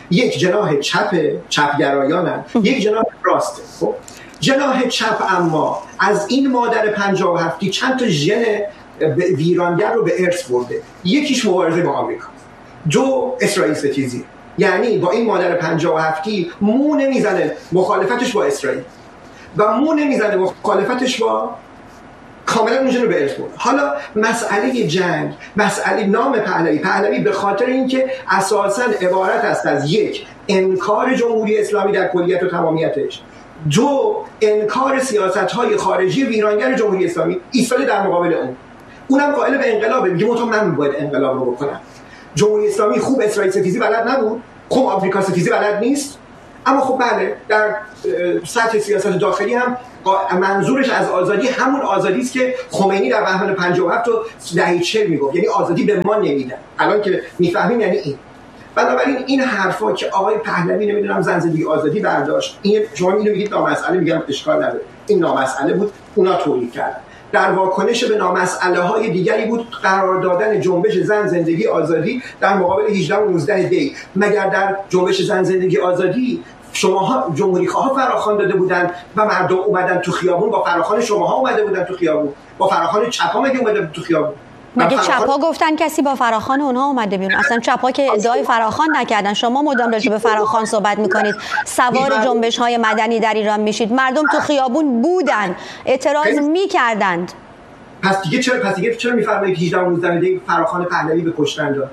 یک جناح چپگرایانن، یک جناح راسته. خب جناح چپ اما از این مادر 57 چند تا ژن ویرانگر رو به ارث برده. یکیش مبارزه با آمریکا، دو اسرائیل ستیزی، یعنی با این مادر 57 مو نمیزنه مخالفتش با اسرائیل و مو نمیزنه مخالفتش با کاملا اونجا رو به ارث برده. حالا مسئله جنگ، مسئله نام پهلوی به خاطر اینکه اساساً عبارت است از یک، انکار جمهوری اسلامی در کلیت و تمامیتش، دو، انکار سیاست‌های خارجی ویرانگر جمهوری اسلامی ایستاده در مقابل اونم قائل به انقلابه، میگه من باید انقلاب رو بکنم. جمهوری اسلامی خوب اسرائیل ستیزی بلد نبود، خوب آمریکا ستیزی بلد نیست، اما خب بله در سطح سیاست داخلی هم منظورش از آزادی همون آزادی است که خمینی در بهمن 57 و دهه 40 میگفت، یعنی آزادی به ما نمیدن. الان که میفهمیم یعنی این. بنابراین این حرفا که آقای پهلوی نمیدونم زن زندگی آزادی برداشت، این شما اینو میگید نامسئله، میگم اشکال نداره، این نامسئله بود، اونا تولید کردن. در واکنش به نامسئله های دیگری بود قرار دادن جنبش زن زندگی آزادی در مقابل 18 و 19 دی. مگر در جنبش زن زندگی آزادی شماها جمهوری خواه فراخوان داده بودن و مردم اومدن تو خیابون، با فراخوان شماها اومده بودن تو خیابون، با فراخوان چپا مگه اومده تو خیابون؟ مگه چپا گفتن کسی با فراخوان اونها اومده بیرون؟ اصلا چپا که ادعای فراخوان نکردن. شما مدام راجع به فراخوان صحبت میکنید، سوار جنبش های مدنی در ایران میشید. مردم تو خیابون بودن، اعتراض میکردند. پس دیگه چرا میفرمایید 18 و 19 دی فراخوان پهلوی به کشتن داد؟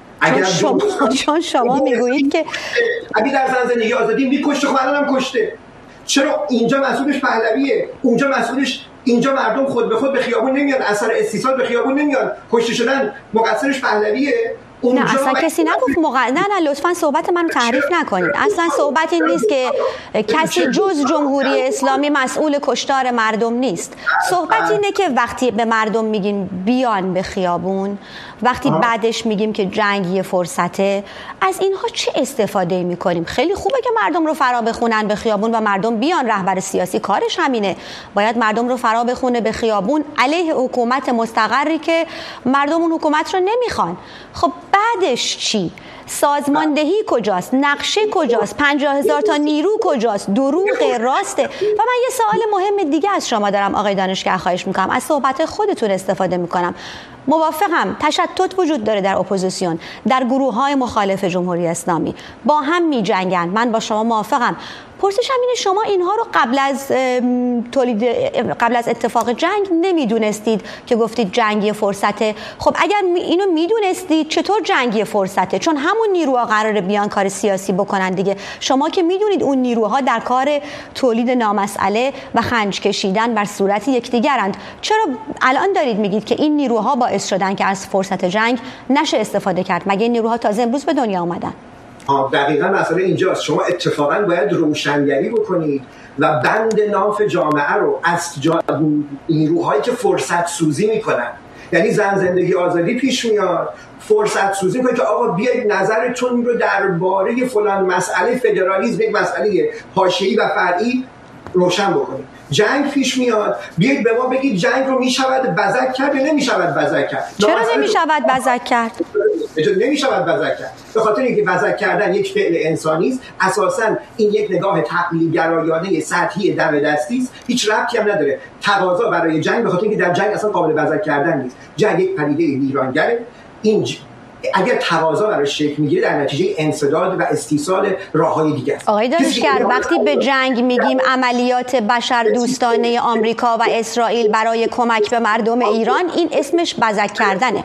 چون شما میگویید که اگه در زن زندگی آزادی میکشته، خب الانم کشته. چرا اینجا مسئولش پهلویه، اونجا مسئولش، اینجا مردم خود به خود به خیابون نمیان، اثر استیصال به خیابون نمیان، کشته شدن مقصرش پهلویه؟ نه اصلا کسی نگفت نه لطفا صحبت منو تحریف نکنید. اصلا صحبت این نیست که کسی جز جمهوری اسلامی مسئول کشتار مردم نیست. صحبت اینه که وقتی به مردم میگین بیان به خیابون، وقتی بعدش میگیم که جنگ یه فرصته، از اینها چه استفاده میکنیم؟ خیلی خوبه که مردم رو فرا بخونن به خیابون و مردم بیان. رهبر سیاسی کارش همینه، باید مردم رو فرا بخونه به خیابون علیه حکومت مستقری که مردم اون حکومت رو نمیخوان. خب بعدش چی؟ سازماندهی کجاست؟ نقشه کجاست؟ 50,000 تا نیرو کجاست؟ دروغ راسته؟ و من یه سوال مهم دیگه از شما دارم آقای دانشگر، خواهش میکنم از صحبت خودتون استفاده میکنم. موافقم تشتت وجود داره در اپوزیسیون، در گروه‌های مخالف جمهوری اسلامی، با هم می‌جنگن. من با شما موافقم. پرسشم اینه شما اینها رو قبل از اتفاق جنگ نمیدونستید که گفتید جنگی فرصته؟ خب اگر اینو میدونستید چطور جنگی فرصته؟ چون همون نیروها قراره بیان کار سیاسی بکنن دیگه. شما که میدونید اون نیروها در کار تولید نامسئله و خنج کشیدن بر صورت یکدیگرند، چرا الان دارید میگید که این نیروها باعث شدن که از فرصت جنگ نشه استفاده کرد؟ مگه این نیروها تازه امروز به دنیا اومدن؟ دقیقاً مسئله اینجاست. شما اتفاقاً باید روشنگری بکنید و بند ناف جامعه رو از نیروهایی که فرصت سوزی میکنن، یعنی زن زندگی آزادی پیش میاد، فرصت سوزی میکنه که آقا بیاید نظرتون رو درباره فلان مسئله فدرالیسم، یک مسئله حاشیه‌ای و فرعی روشن بکنید. جنگ پیش میاد، بیاید به ما بگید جنگ رو میشود بزک کرد یا نمیشود بزک کرد. چرا نمیشود بزک کرد؟ نمیشود بزک کرد به خاطر اینکه بزک کردن یک فعل انسانی است. اساساً این یک نگاه تقلیل گرایانه سطحی دم دستی است، هیچ ربطی هم نداره تقاضا برای جنگ، به خاطر اینکه در جنگ اصلا قابل بزک کردن نیست. جنگ یک پدیده ویرانگره. این اگر تقاضا براش شکل میگیره در نتیجه انسداد و استیصال راههای دیگه است. آقای دانشگر، وقتی به جنگ میگیم عملیات بشر دوستانه آمریکا و اسرائیل برای کمک به مردم ایران، این اسمش بزک کردنه.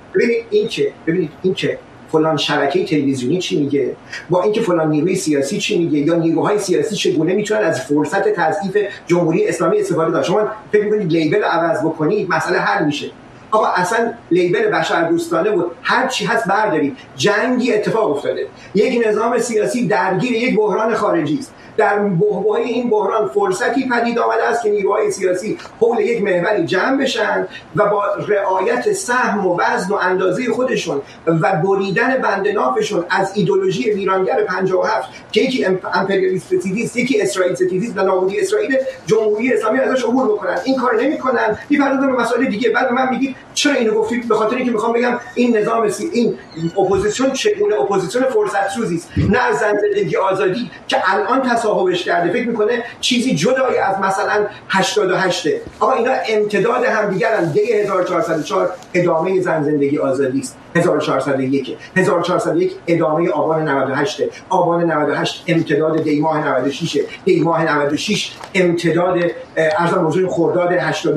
ببینید این که فلان شبکه تلویزیونی چی میگه، با اینکه فلان نیروی سیاسی چی میگه، یا نیروهای سیاسی چگونه میتونن از فرصت تضعیف جمهوری اسلامی استفاده کنن. شما فکر میکنید لیبل عوض بکنید مسئله حل میشه؟ آقا اصلا لیبل بشر دوستانه بود، هر چی هست بردارید. جنگی اتفاق افتاده، یک نظام سیاسی درگیر یک بحران خارجی است. در بحبوحه این بحران فرصتی پدید آمده است که نیروهای سیاسی حول یک محوری جمع بشن و با رعایت سهم و وزن و اندازه خودشون و بریدن بند نافشون از ایدئولوژی ویرانگر 57 که یکی امپریالیسم ستیزیست، یکی اسرائیل ستیزیست و نابودی اسرائیل، جمهوری اسلامی ازش عبور بکنن. این کار نمیکنن، میپردازن به مسائل دیگه. بعد به من میگید چرا اینو گفتید؟ به خاطر اینکه میخوام بگم این نظام این اپوزیسیون چگونه اپوزیسیون فرصت سوزی است، نه از زن زندگی آزادی که الان تصاحبش کرده فکر میکنه چیزی جدای از مثلا 88. آقا اینا امتداد هم دیگرن. دی 1404 ادامه زن زندگی آزادی است. 1401 ادامه آبان 98، آبان 98 امتداد دی ماه 96، دی ماه 96 امتداد ارزان موضوع خرداد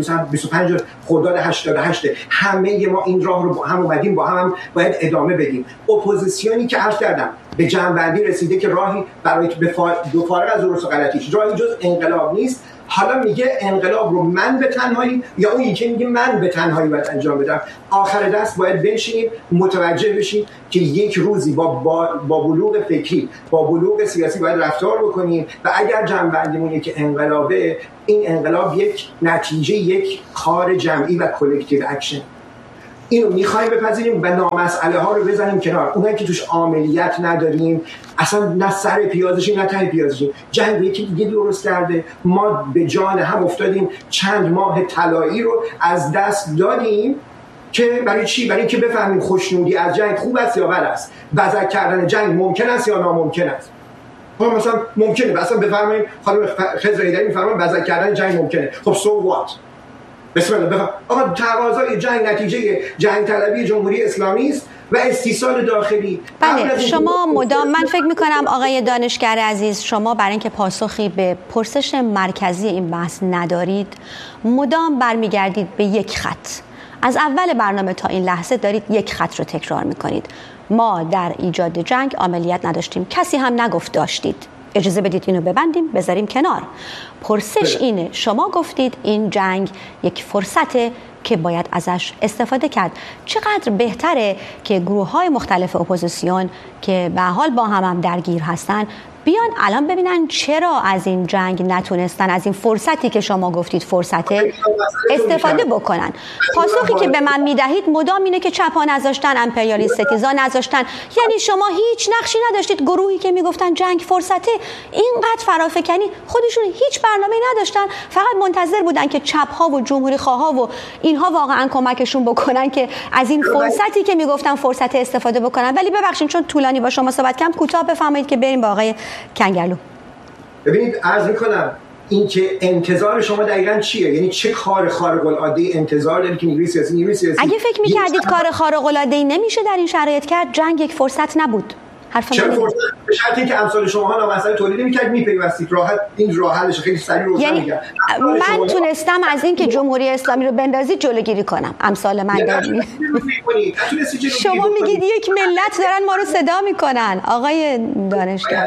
25 خرداد 88. همه ما این راه رو با هم اومدیم، با هم باید ادامه بدیم. اپوزیسیونی که عرض کردم به جنبندی رسیده که راهی برای دو فارغ از درست و غلطیش راهی جز انقلاب نیست. حالا میگه انقلاب رو من به تنهایی یا اون یکی میگه من به تنهایی باید انجام بدم. آخر دست باید بنشینیم متوجه بشیم که یک روزی با بلوغ فکری، با بلوغ سیاسی باید رفتار بکنیم و اگر جنبندیمون که انقلابه، این انقلاب یک نتیجه یک کار جمعی و کلکتیو اکشن. اینو میخوایم بپذیریم و نامسئله ها رو بزنیم کنار. اونایی که توش عاملیت نداریم، اصلا نه سر پیازشیم نه ته پیازشیم. جنگ یکی دیگه درست کرده، ما به جان هم افتادیم، چند ماه طلایی رو از دست دادیم که برای چی؟ برای اینکه بفهمیم خوشنودی از جنگ خوب است یا بد است، بزک کردن جنگ ممکن است یا ناممکن است. مثلا ممکنه، مثلا بفرمایید خانم خضر هیدری میفرمایند بزک کردن جنگ ممکنه. خب سو وات؟ بسم الله بفهم. آقا تقاضای جنگ نتیجه جنگ طلبی جمهوری اسلامی است و استیصال داخلی. بله شما مدام، من فکر میکنم آقای دانشگر عزیز، شما برای اینکه پاسخی به پرسش مرکزی این بحث ندارید مدام برمیگردید به یک خط. از اول برنامه تا این لحظه دارید یک خط رو تکرار میکنید. ما در ایجاد جنگ عملیات نداشتیم، کسی هم نگفت داشتید. اجازه بدید اینو ببندیم بذاریم کنار. پرسش اینه، شما گفتید این جنگ یک فرصته که باید ازش استفاده کرد. چقدر بهتره که گروه‌های مختلف اپوزیسیون که به حال با هم درگیر هستن بیان الان ببینن چرا از این جنگ نتونستن، از این فرصتی که شما گفتید فرصته، استفاده بکنن. پاسخی که به من میدهید مدام اینه که چپا نذاشتن، امپریالیست ستیزا نذاشتن. یعنی شما هیچ نقشی نداشتید. گروهی که میگفتن جنگ فرصته اینقدر فرافکنی، خودشون هیچ برنامه‌ای نداشتن، فقط منتظر بودن که چپ‌ها و جمهوری خواها و اینها واقعا کمکشون بکنن که از این فرصتی که میگفتن فرصت استفاده بکنن. ولی ببخشید چون طولانی با شما صحبت کردم، کوتاه بفرمایید که بریم با آقای کنگرلو. ببینید عرض میکنم این که انتظار شما دقیقاً چیه؟ یعنی چه کار خارق العاده انتظار دارید که نیروی سیاسی اگه فکر می‌کردید کار خارق العاده‌ای نمیشه در این شرایط کرد، جنگ یک فرصت نبود. چرا فرصت؟ به شرطی که امثال شماها نامسئله تولید می‌کرد می‌پیوستید. راحت این راه حلش خیلی سریع روشن یعنی می‌گم. من تونستم از این که جمهوری اسلامی رو بندازید جلوگیری کنم. امثال من دارید. شما میگید یک ملت دارن ما رو صدا میکنن. آقای دانشگر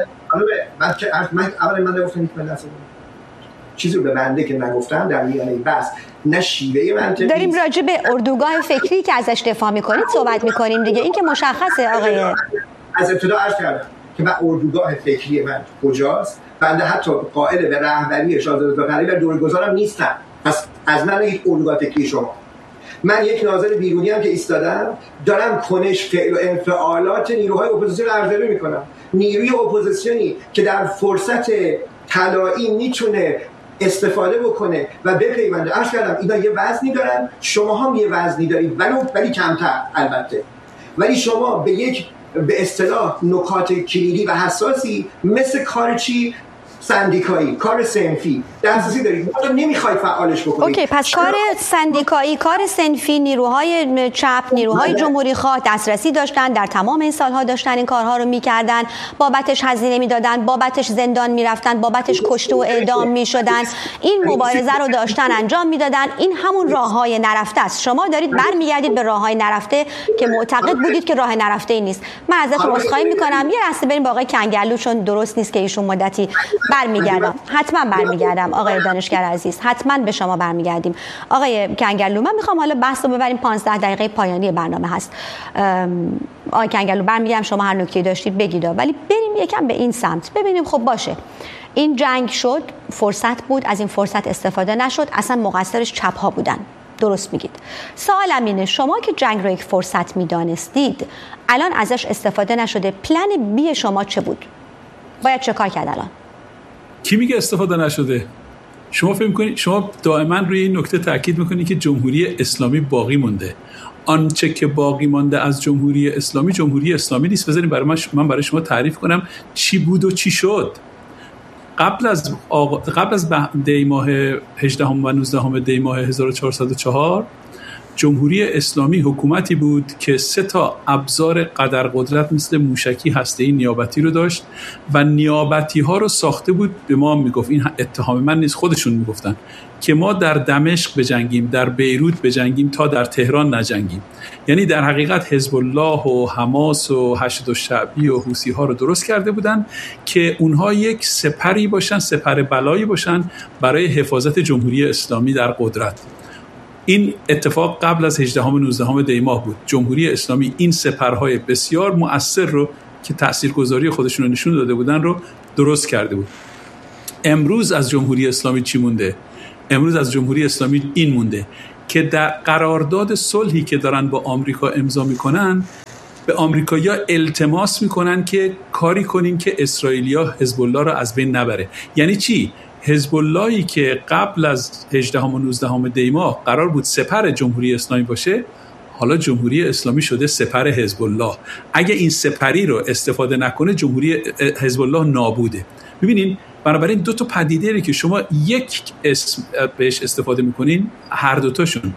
من نگفتم چیزی رو به بنده که نگفتم در میانه بحث نه شیوه منطقی داریم راجع به اردوگاه فکری که ازش دفاع میکنید صحبت میکنیم دیگه. این که مشخصه آقای از ابتدا عرض کردم که من اردوگاه فکری من کجاست. بنده حتی قائل به رهبری شاهزاده پهلوی و دورگذارم نیستم. پس از من یک اردوگاه فکری شما. من یک ناظر بیرونی هم که ایستادم دارم کنش فعل و انفعالات نیروهای اپوزیسیون ارزیابی میکنم. نیروی اپوزیسیونی که در فرصت طلایی میتونه استفاده بکنه و بپیونده. عرض کردم اینا یه وزنی دارن، شما هم یه وزنی دارید ولی کمتر البته. ولی شما به اصطلاح نکات کلیدی و حساسی مثل کار چی؟ سندیکایی، کار صنفی دسترسی دارید، ما نمیخواید فعالش بکنید. اوکی، پس کار سندیکایی، کار صنفی، نیروهای چپ، نیروهای جمهوری خواه دسترسی داشتن، در تمام این سالها داشتن این کارها رو میکردن، بابتش هزینه میدادن، بابتش زندان میرفتن، بابتش کشته و اعدام میشدن، این مبارزه رو داشتن انجام میدادن. این همون راههای نرفته است. شما دارید برمیگردید به راههای نرفته که معتقد بودید که راه نرفته ای نیست. من ازتون عذرخواهی میکنم، یه لحظه بریم با آقای کنگرلو چون درست نیست که ایشون مدتی برمیگردم. حتما برمیگردم آقای دانشگر عزیز، حتما به شما برمیگردیم. آقای کنگرلو من میخوام حالا بحث رو ببریم، 15 دقیقه پایانی برنامه هست. آقای کنگرلو برمیگردم، شما هر نکته‌ای داشتید بگید، ولی بریم یکم به این سمت ببینیم. خب باشه، این جنگ شد، فرصت بود، از این فرصت استفاده نشد، اصلا مقصرش چپ ها بودن. درست میگید. سوالم اینه، شما که جنگ رو یک فرصت میدانستید، الان ازش استفاده نشده، پلن بی شما چه بود؟ باید چه کار کرد الان؟ کی میگه استفاده نشده؟ شما فکر می‌کنید، شما دائما روی این نکته تاکید می‌کنید که جمهوری اسلامی باقی مونده. آنچه که باقی مانده از جمهوری اسلامی نیست. بذارید من برای شما تعریف کنم چی بود و چی شد. قبل از دی ماه 18 و 19 دی ماه 1404 جمهوری اسلامی حکومتی بود که 3 ابزار قدرقدرت مثل موشکی هسته‌ای نیابتی رو داشت و نیابتی ها رو ساخته بود. به ما میگفت، این اتهام من نیست، خودشون میگفتن که ما در دمشق بجنگیم، در بیروت بجنگیم تا در تهران نجنگیم. یعنی در حقیقت حزب الله و حماس و حشد الشعبی و حوثی ها رو درست کرده بودن که اونها یک سپری باشن، سپر بلایی باشن برای حفاظت جمهوری اسلامی در قدرت. این اتفاق قبل از 18 و 19 دی ماه بود. جمهوری اسلامی این سپرهای بسیار مؤثر رو که تاثیرگذاری خودشون رو نشون داده بودن رو درست کرده بود. امروز از جمهوری اسلامی چی مونده؟ امروز از جمهوری اسلامی این مونده که در قرارداد صلحی که دارن با آمریکا امضا میکنن، به آمریکایی‌ها التماس میکنن که کاری کنین که اسرائیلیا حزب الله رو از بین نبره. یعنی چی؟ حزب اللهی که قبل از 18 و 19 دی ماه قرار بود سپر جمهوری اسلامی باشه، حالا جمهوری اسلامی شده سپر حزب الله. اگه این سپری رو استفاده نکنه، جمهوری حزب الله نابوده. ببینین، بنابراین 2 پدیده که شما یک اسم بهش استفاده میکنین، هر دوتاشون،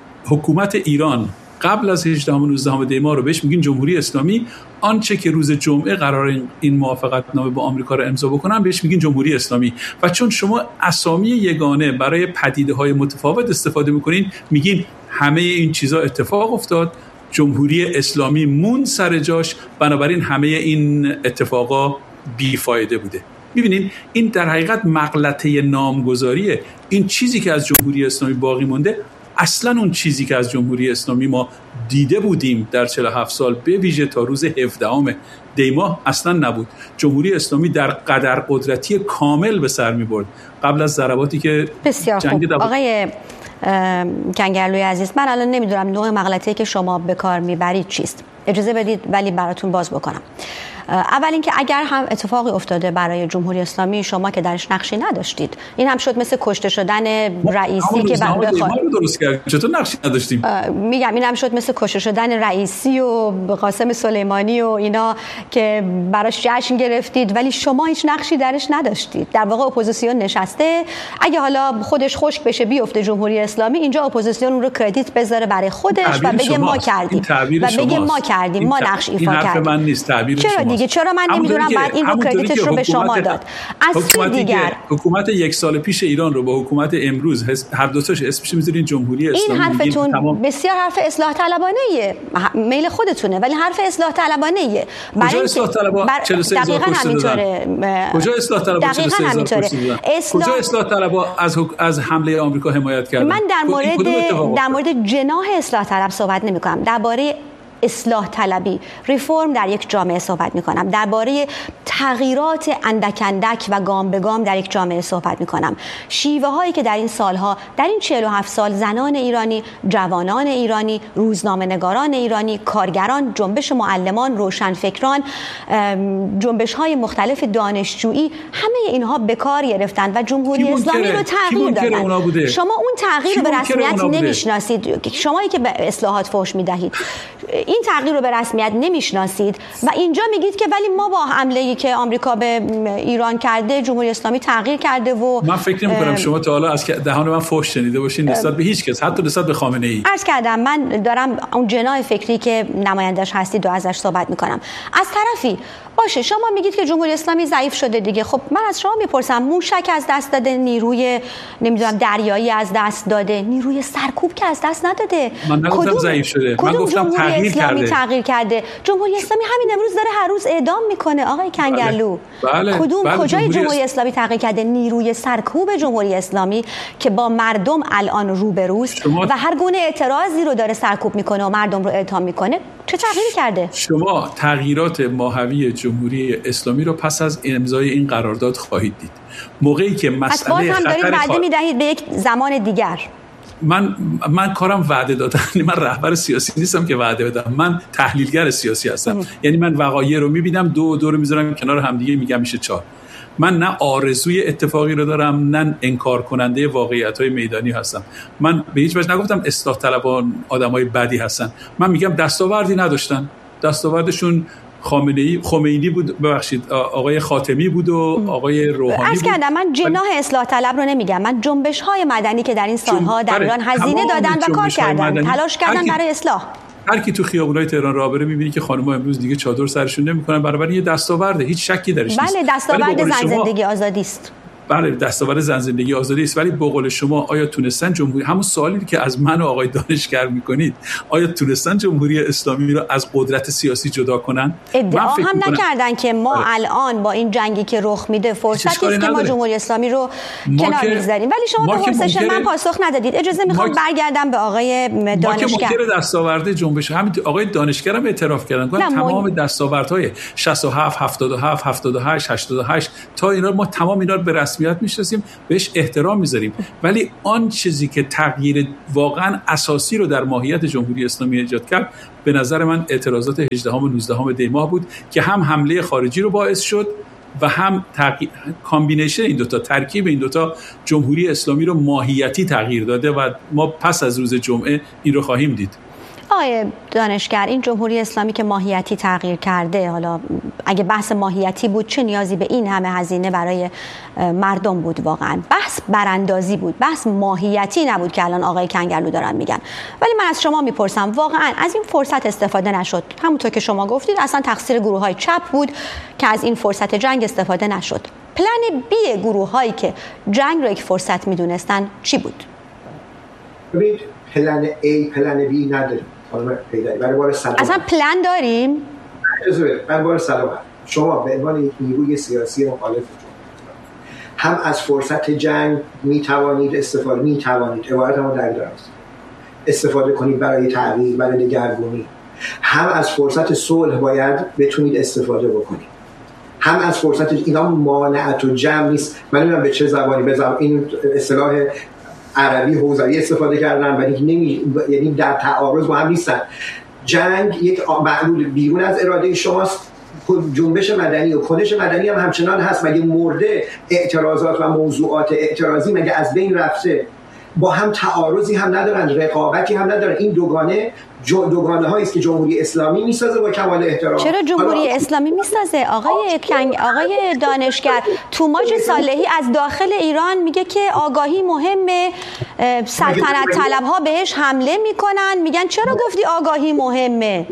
حکومت ایران قبل از 18 و 19 دی ماه رو بهش میگین جمهوری اسلامی، آنچه که روز جمعه قرار این موافقتنامه با آمریکا رو امضا بکنن بهش میگین جمهوری اسلامی. و چون شما اسامی یگانه برای پدیده‌های متفاوت استفاده میکنین، میگین همه این چیزا اتفاق افتاد، جمهوری اسلامی مون سر جاش، بنابراین همه این اتفاقا بیفایده بوده. می‌بینین این در حقیقت مغلطه نامگذاریه. این چیزی که از جمهوری اسلامی باقی مونده اصلا اون چیزی که از جمهوری اسلامی ما دیده بودیم در 47 سال به ویژه تا روز 17 دی ماه اصلا نبود. جمهوری اسلامی در قدر قدرتی کامل به سر می‌برد قبل از ضرباتی که بسیار خوب. آقای کنگرلوی عزیز، من الان نمیدونم نوع مغلطه‌ای که شما به کار میبرید چیست. اجازه بدید ولی براتون باز بکنم. اول اینکه اگر هم اتفاقی افتاده برای جمهوری اسلامی شما که درش نقشی نداشتید، این هم شد مثل کشته شدن رئیسی که چطور نقشی نداشتیم؟ میگم این هم شد مثل کشته شدن رئیسی و قاسم سلیمانی و اینا که براش جشن گرفتید، ولی شما هیچ نقشی درش نداشتید. در واقع اپوزیسیون نشسته، اگه حالا خودش خشک بشه بیفته جمهوری اسلامی، اینجا اپوزیسیون اون رو کردیت بذاره برای خودش و بگه ما کردیم ما نقش ایفا کردیم. من نیست، تعبیر شما. چرا من نمیدونم بعد این رو کردیتش رو به شما داد؟ از دیگر حکومت 1 سال پیش ایران رو با حکومت امروز هر دو تاش اسمش میذارین جمهوری اسلامی. این حرفتون بسیار حرف اصلاح طلبانه‌ایه، میل خودتونه، ولی حرف اصلاح طلبانه‌ایه. کجا اصلاح طلبا 43 دقیقاً همینطوره. کجا اصلاح طلبا 43 کجا اصلاح طلبا از حمله آمریکا حمایت کردن؟ من در مورد جناح اصلاح طلب صحبت نمی‌کنم، درباره اصلاح طلبی، ریفرم در یک جامعه صحبت میکنم، درباره تغییرات اندک اندک و گام به گام در یک جامعه صحبت میکنم. شیوه هایی که در این سالها، در این 47 سال زنان ایرانی، جوانان ایرانی، روزنامه‌نگاران ایرانی، کارگران، جنبش معلمان، روشنفکران، جنبش های مختلف دانشجویی، همه اینها به کار گرفتن و جمهوری اسلامی رو تغییر دادن. شما اون تغییر رو به رسمیت نمیشناسید. شمایی که به اصلاحات فحش میدهید این تغییر رو به رسمیت نمیشناسید و اینجا میگید که ولی ما با حمله‌ای که آمریکا به ایران کرده جمهوری اسلامی تغییر کرده. و من فکر نمی‌کنم شما تا حالا از دهان من فحش شنیده باشین نسبت به هیچ کس، حتی نسبت به خامنه‌ای. عرض کردم من دارم اون جناح فکری که نمایندش هستید و ازش صحبت میکنم. از طرفی باشه شما میگید که جمهوری اسلامی ضعیف شده دیگه. خب من از شما میپرسم، موشک از دست داده، نیروی نمیدونم دریایی از دست داده، نیروی سرکوب که از دست نداده. من نگفتم ضعیف شده، من گفتم تغییر کرده. جمهوری اسلامی همین امروز داره هر روز اعدام میکنه آقای کنگرلو. بله. کجای جمهوری اسلامی تغییر کرده؟ نیروی سرکوب جمهوری اسلامی که با مردم الان روبروست و هر گونه اعتراضی رو داره سرکوب میکنه و مردم رو اعدام میکنه. چه تغییری کرده؟ شما تغییرات ماهوی جمهوری اسلامی رو پس از امضای این قرارداد خواهید دید. موقعی که مسئله خطر دارید وعده میدهید به یک زمان دیگر. من کارم وعده دادن. من رهبر سیاسی نیستم که وعده بدم، من تحلیلگر سیاسی هستم. یعنی من وقایع رو میبینم، دو رو میذارم کنار همدیگه، میگم میشه 4. من نه آرزوی اتفاقی رو دارم نه انکار کننده واقعیت‌های میدانی هستم. من به هیچ وجه نگفتم اصلاح طلبان آدمای بدی هستن. من میگم دستاوردی نداشتن. دستاوردشون خمینی بود، ببخشید آقای خاتمی بود و آقای روحانی بود. کردم من جناح اصلاح طلب رو نمیگم، من جنبش‌های مدنی که در این سالها در ایران هزینه دادن و کار کردن، تلاش کردن برای اصلاح. هر کی تو خیابونای تهران راه بره می‌بینی که خانم‌ها امروز دیگه چادر سرشون نمی‌کنن، برابر یه دستاورده، هیچ شکی درش نیست. بله دستاورد زن زندگی آزادی است. بله دستاورد زن زندگی آزادی است، ولی به قول شما آیا تونستن جمهوری، همون سوالی که از من و آقای دانشگر میکنید، آیا تونستن جمهوری اسلامی رو از قدرت سیاسی جدا کنن؟ ادعا هم نکردن که ما الان با این جنگی که رخ میده فرصتی است که ما جمهوری اسلامی رو کنار می‌ذاریم، ولی شما به پرسش من پاسخ ندادید. اجازه میخوام برگردم به آقای دانشگر. ما که دستاورد جنبش همین آقای دانشگر هم اعتراف کردن، تمام دستاوردهای 67 77 78 88 تا اینا ما تمام اینا رو به رسمیت میشناسیم، بهش احترام میذاریم، ولی آن چیزی که تغییر واقعا اساسی رو در ماهیت جمهوری اسلامی ایجاد کرد به نظر من اعتراضات 18 و 19 دی ماه بود که هم حمله خارجی رو باعث شد و هم کامبینیشن این دوتا، ترکیب این دوتا جمهوری اسلامی رو ماهیتی تغییر داده و ما پس از روز جمعه این رو خواهیم دید. آقای دانشگر، این جمهوری اسلامی که ماهیتی تغییر کرده، حالا اگه بحث ماهیتی بود چه نیازی به این همه هزینه برای مردم بود؟ واقعا بحث براندازی بود، بحث ماهیتی نبود که الان آقای کنگرلو دارن میگن. ولی من از شما میپرسم واقعا از این فرصت استفاده نشد؟ همونطور که شما گفتید اصلا تقصیر گروه‌های چپ بود که از این فرصت جنگ استفاده نشد. پلن بی گروه‌هایی که جنگ رو یک فرصت میدونستن چی بود؟ ببینید پلن A پلن B نداریم. برای بار صدام اصلا پلن داریم؟ برای بار صدام شما به عنوان یک نیروی سیاسی مخالف هم از فرصت جنگ میتوانید عبارت ما در دراست استفاده کنید برای تغییر، برای دگرگونی، هم از فرصت صلح باید بتونید استفاده بکنید، هم از فرصت اینا مانعت و جمع نیست. من نمیدونم به چه زبانی این اصطلاح عربی حوزوی استفاده کردن ولی یعنی در تعارض با هم نیستن. جنگ یک معلول بیرون از اراده شماست، جنبش مدنی و کنش مدنی هم همچنان هست. مگه مرده اعتراضات و موضوعات اعتراضی مگه از بین رفته؟ با هم تعارضی هم ندارن، رقابتی هم ندارن. این دوگانه هایی است که جمهوری اسلامی میسازه با کمال احترام. چرا جمهوری اسلامی میسازه؟ آقای دانشگر، توماج صالحی از داخل ایران میگه که آگاهی مهمه، سلطنت طلب ها بهش حمله میکنن، میگن چرا گفتی آگاهی مهمه؟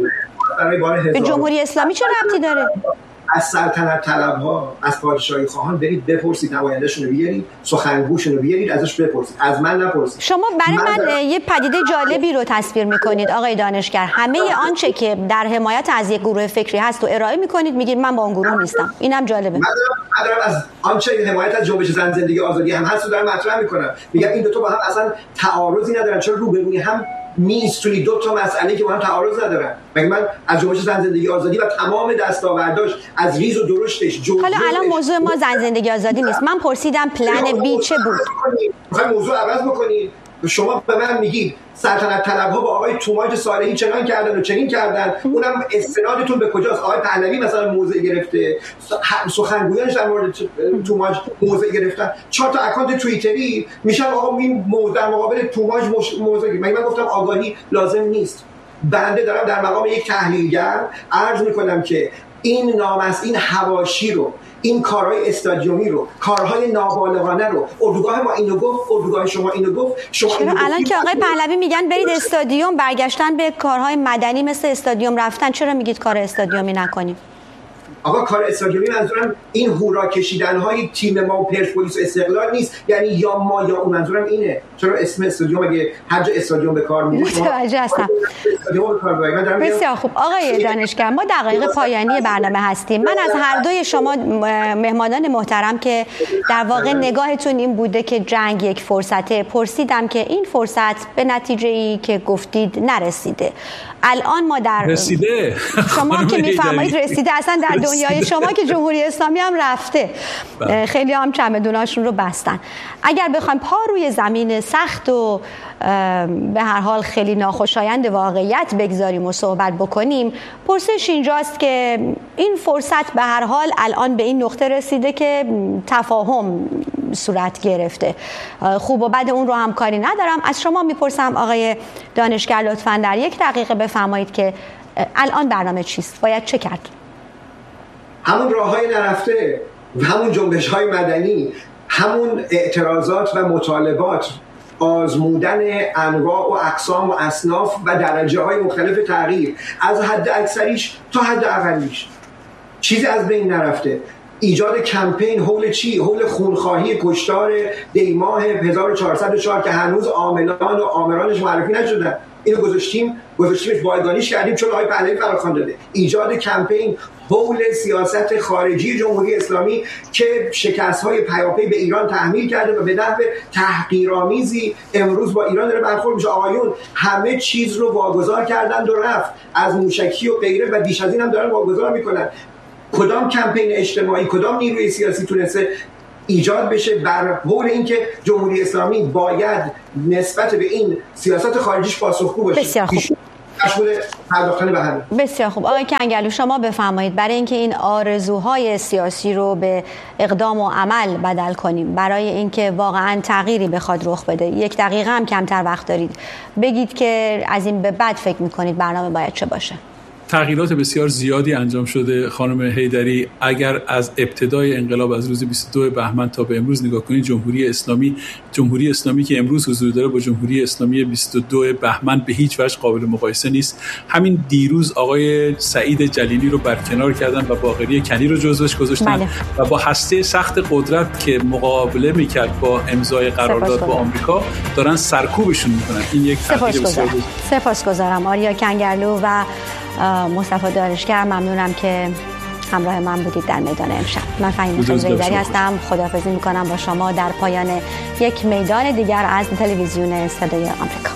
به جمهوری اسلامی چه ربطی داره؟ از سلطنت طلب‌ها، از پادشاهی خواهان برید بپرسید، نماینده‌شون رو بیارید، سخنگوشون رو بیارید، ازش بپرسید، از من نپرسید. شما برای من یه پدیده جالبی رو تصویر می‌کنید آقای دانشگر. همه آنچه که در حمایت از یک گروه فکری هست و ارائه می‌کنید، میگید من با اون گروه نیستم. اینم جالبه. من دارم از آنچه حمایت از جنبش زن زندگی آزادی هم هست رو دارم مطرح می‌کنم. میگم این دو تا با هم اصلا تعارضی ندارن، چرا روبروی هم نیستونی؟ دو تا مسئله که با هم تعارض ندارن. مگه من از جنبش زن زندگی آزادی و تمام دستاورداش از ریز و درشتش حالا الان موضوع ما زن زندگی آزادی نیست. من پرسیدم پلن بی چه بود؟ میخوای موضوع عوض بکنید. شما به من میگید سلطنت طلب‌ها با آقای توماج صالحی چنان کردن و چنین کردن، اونم استنادتون به کجاست؟ آقای پهلوی مثلا موضع گرفته، سخنگویانش در مورد توماج موضع گرفتن، 4 تا اکانت توییتری میشن آقا این در مقابل توماج موضع گرفت. من گفتم آگاهی لازم نیست. بنده دارم در مقام یک تحلیلگر عرض میکنم که این نامست، این حواشی رو، این کارهای استادیومی رو، کارهای نابالغانه رو، اردوگاه ما اینو گفت، اردوگاه شما اینو گفت، شما چرا الان که آقای پهلوی میگن برید استادیوم، برگشتن به کارهای مدنی مثل استادیوم رفتن، چرا میگید کار استادیومی نکنیم؟ آقا کار استادیومی منظورم این هورا کشیدن‌های تیم ما و پرسپولیس و استقلال نیست، یعنی یا ما یا اون. منظورم اینه. چرا اسم استادیوم اگه هر جا استادیوم به کار میاد متوجه هستم. بسیار خوب آقای دانشگر، ما دقایق پایانی برنامه هستیم. من از هر دوی شما مهمانان محترم که در واقع نگاهتون این بوده که جنگ یک فرصته، پرسیدم که این فرصت به نتیجه‌ای که گفتید نرسیده. الان ما در رسیده. شما که میفرمایید رسیده، اصلا در دنیای شما که جمهوری اسلامی هم رفته، خیلی هم چمدوناشون رو بستن. اگر بخوایم پا روی زمین سخت و به هر حال خیلی ناخوشایند واقعیت بگذاریم و صحبت بکنیم، پرسش اینجاست که این فرصت به هر حال الان به این نقطه رسیده که تفاهم صورت گرفته. خوب و بد اون رو هم کاری ندارم. از شما میپرسم آقای دانشگر لطفاً در 1 دقیقه بفرمایید که الان برنامه چیست؟ باید چه کرد؟ همون راههای نرفته و همون جنبش‌های مدنی، همون اعتراضات و مطالبات، آزمودن انواع و اقسام و اصناف و درجه‌های مختلف تغییر، از حد اکثریش تا حد اقلیش، چیزی از بین نرفته. ایجاد کمپین حول چی؟ حول خونخواهی کشتار دیماه 1404 که هنوز عاملان و آمرانش معرفی نشدن. اینو گذاشتیمش بایگانیش کردیم چون آقای پهلوی فراخوان داده. ایجاد کمپین حول سیاست خارجی جمهوری اسلامی که شکست‌های پیاپی به ایران تحمیل کرده و به نحو تحقیرآمیزی امروز با ایران داره برخورد میشه. آقایون همه چیز رو واگذار کردند و رفت، از موشکی و غیره، و بیش از این هم دارن واگذار میکنن. کدام کمپین اجتماعی، کدام نیروی سیاسی تونسته ایجاد بشه بر حول اینکه جمهوری اسلامی باید نسبت به این سیاست خارجیش پاسخگو باشه؟ بسیار خوب. بسیار خوب. آقای کنگلو شما بفرمایید، برای اینکه این آرزوهای سیاسی رو به اقدام و عمل بدل کنیم، برای اینکه واقعا تغییری بخواد رخ بده، 1 دقیقه هم کمتر وقت دارید، بگید که از این به بعد فکر میکنید برنامه باید چه باشه؟ تغییرات بسیار زیادی انجام شده خانم حیدری. اگر از ابتدای انقلاب از روز 22 بهمن تا به امروز نگاه کنید، جمهوری اسلامی که امروز حضور داره با جمهوری اسلامی 22 بهمن به هیچ وجه قابل مقایسه نیست. همین دیروز آقای سعید جلیلی رو برکنار کردن و باقری کنی رو جزوش گذاشتن و با هسته سخت قدرت که مقابله میکرد با امضای قرارداد با آمریکا دارن سرکوبشون میکنن. این یک تغییر بسیار سپاسگزارم. آریا کنگلو و مصطفی دانشگر، ممنونم که همراه من بودید در میدان امشب. من فهیم خضرایی هستم. خداحافظی میکنم با شما در پایان یک میدان دیگر از تلویزیون صدای آمریکا.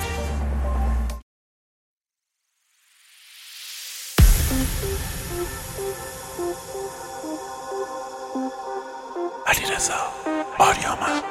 علیرضا آریامن.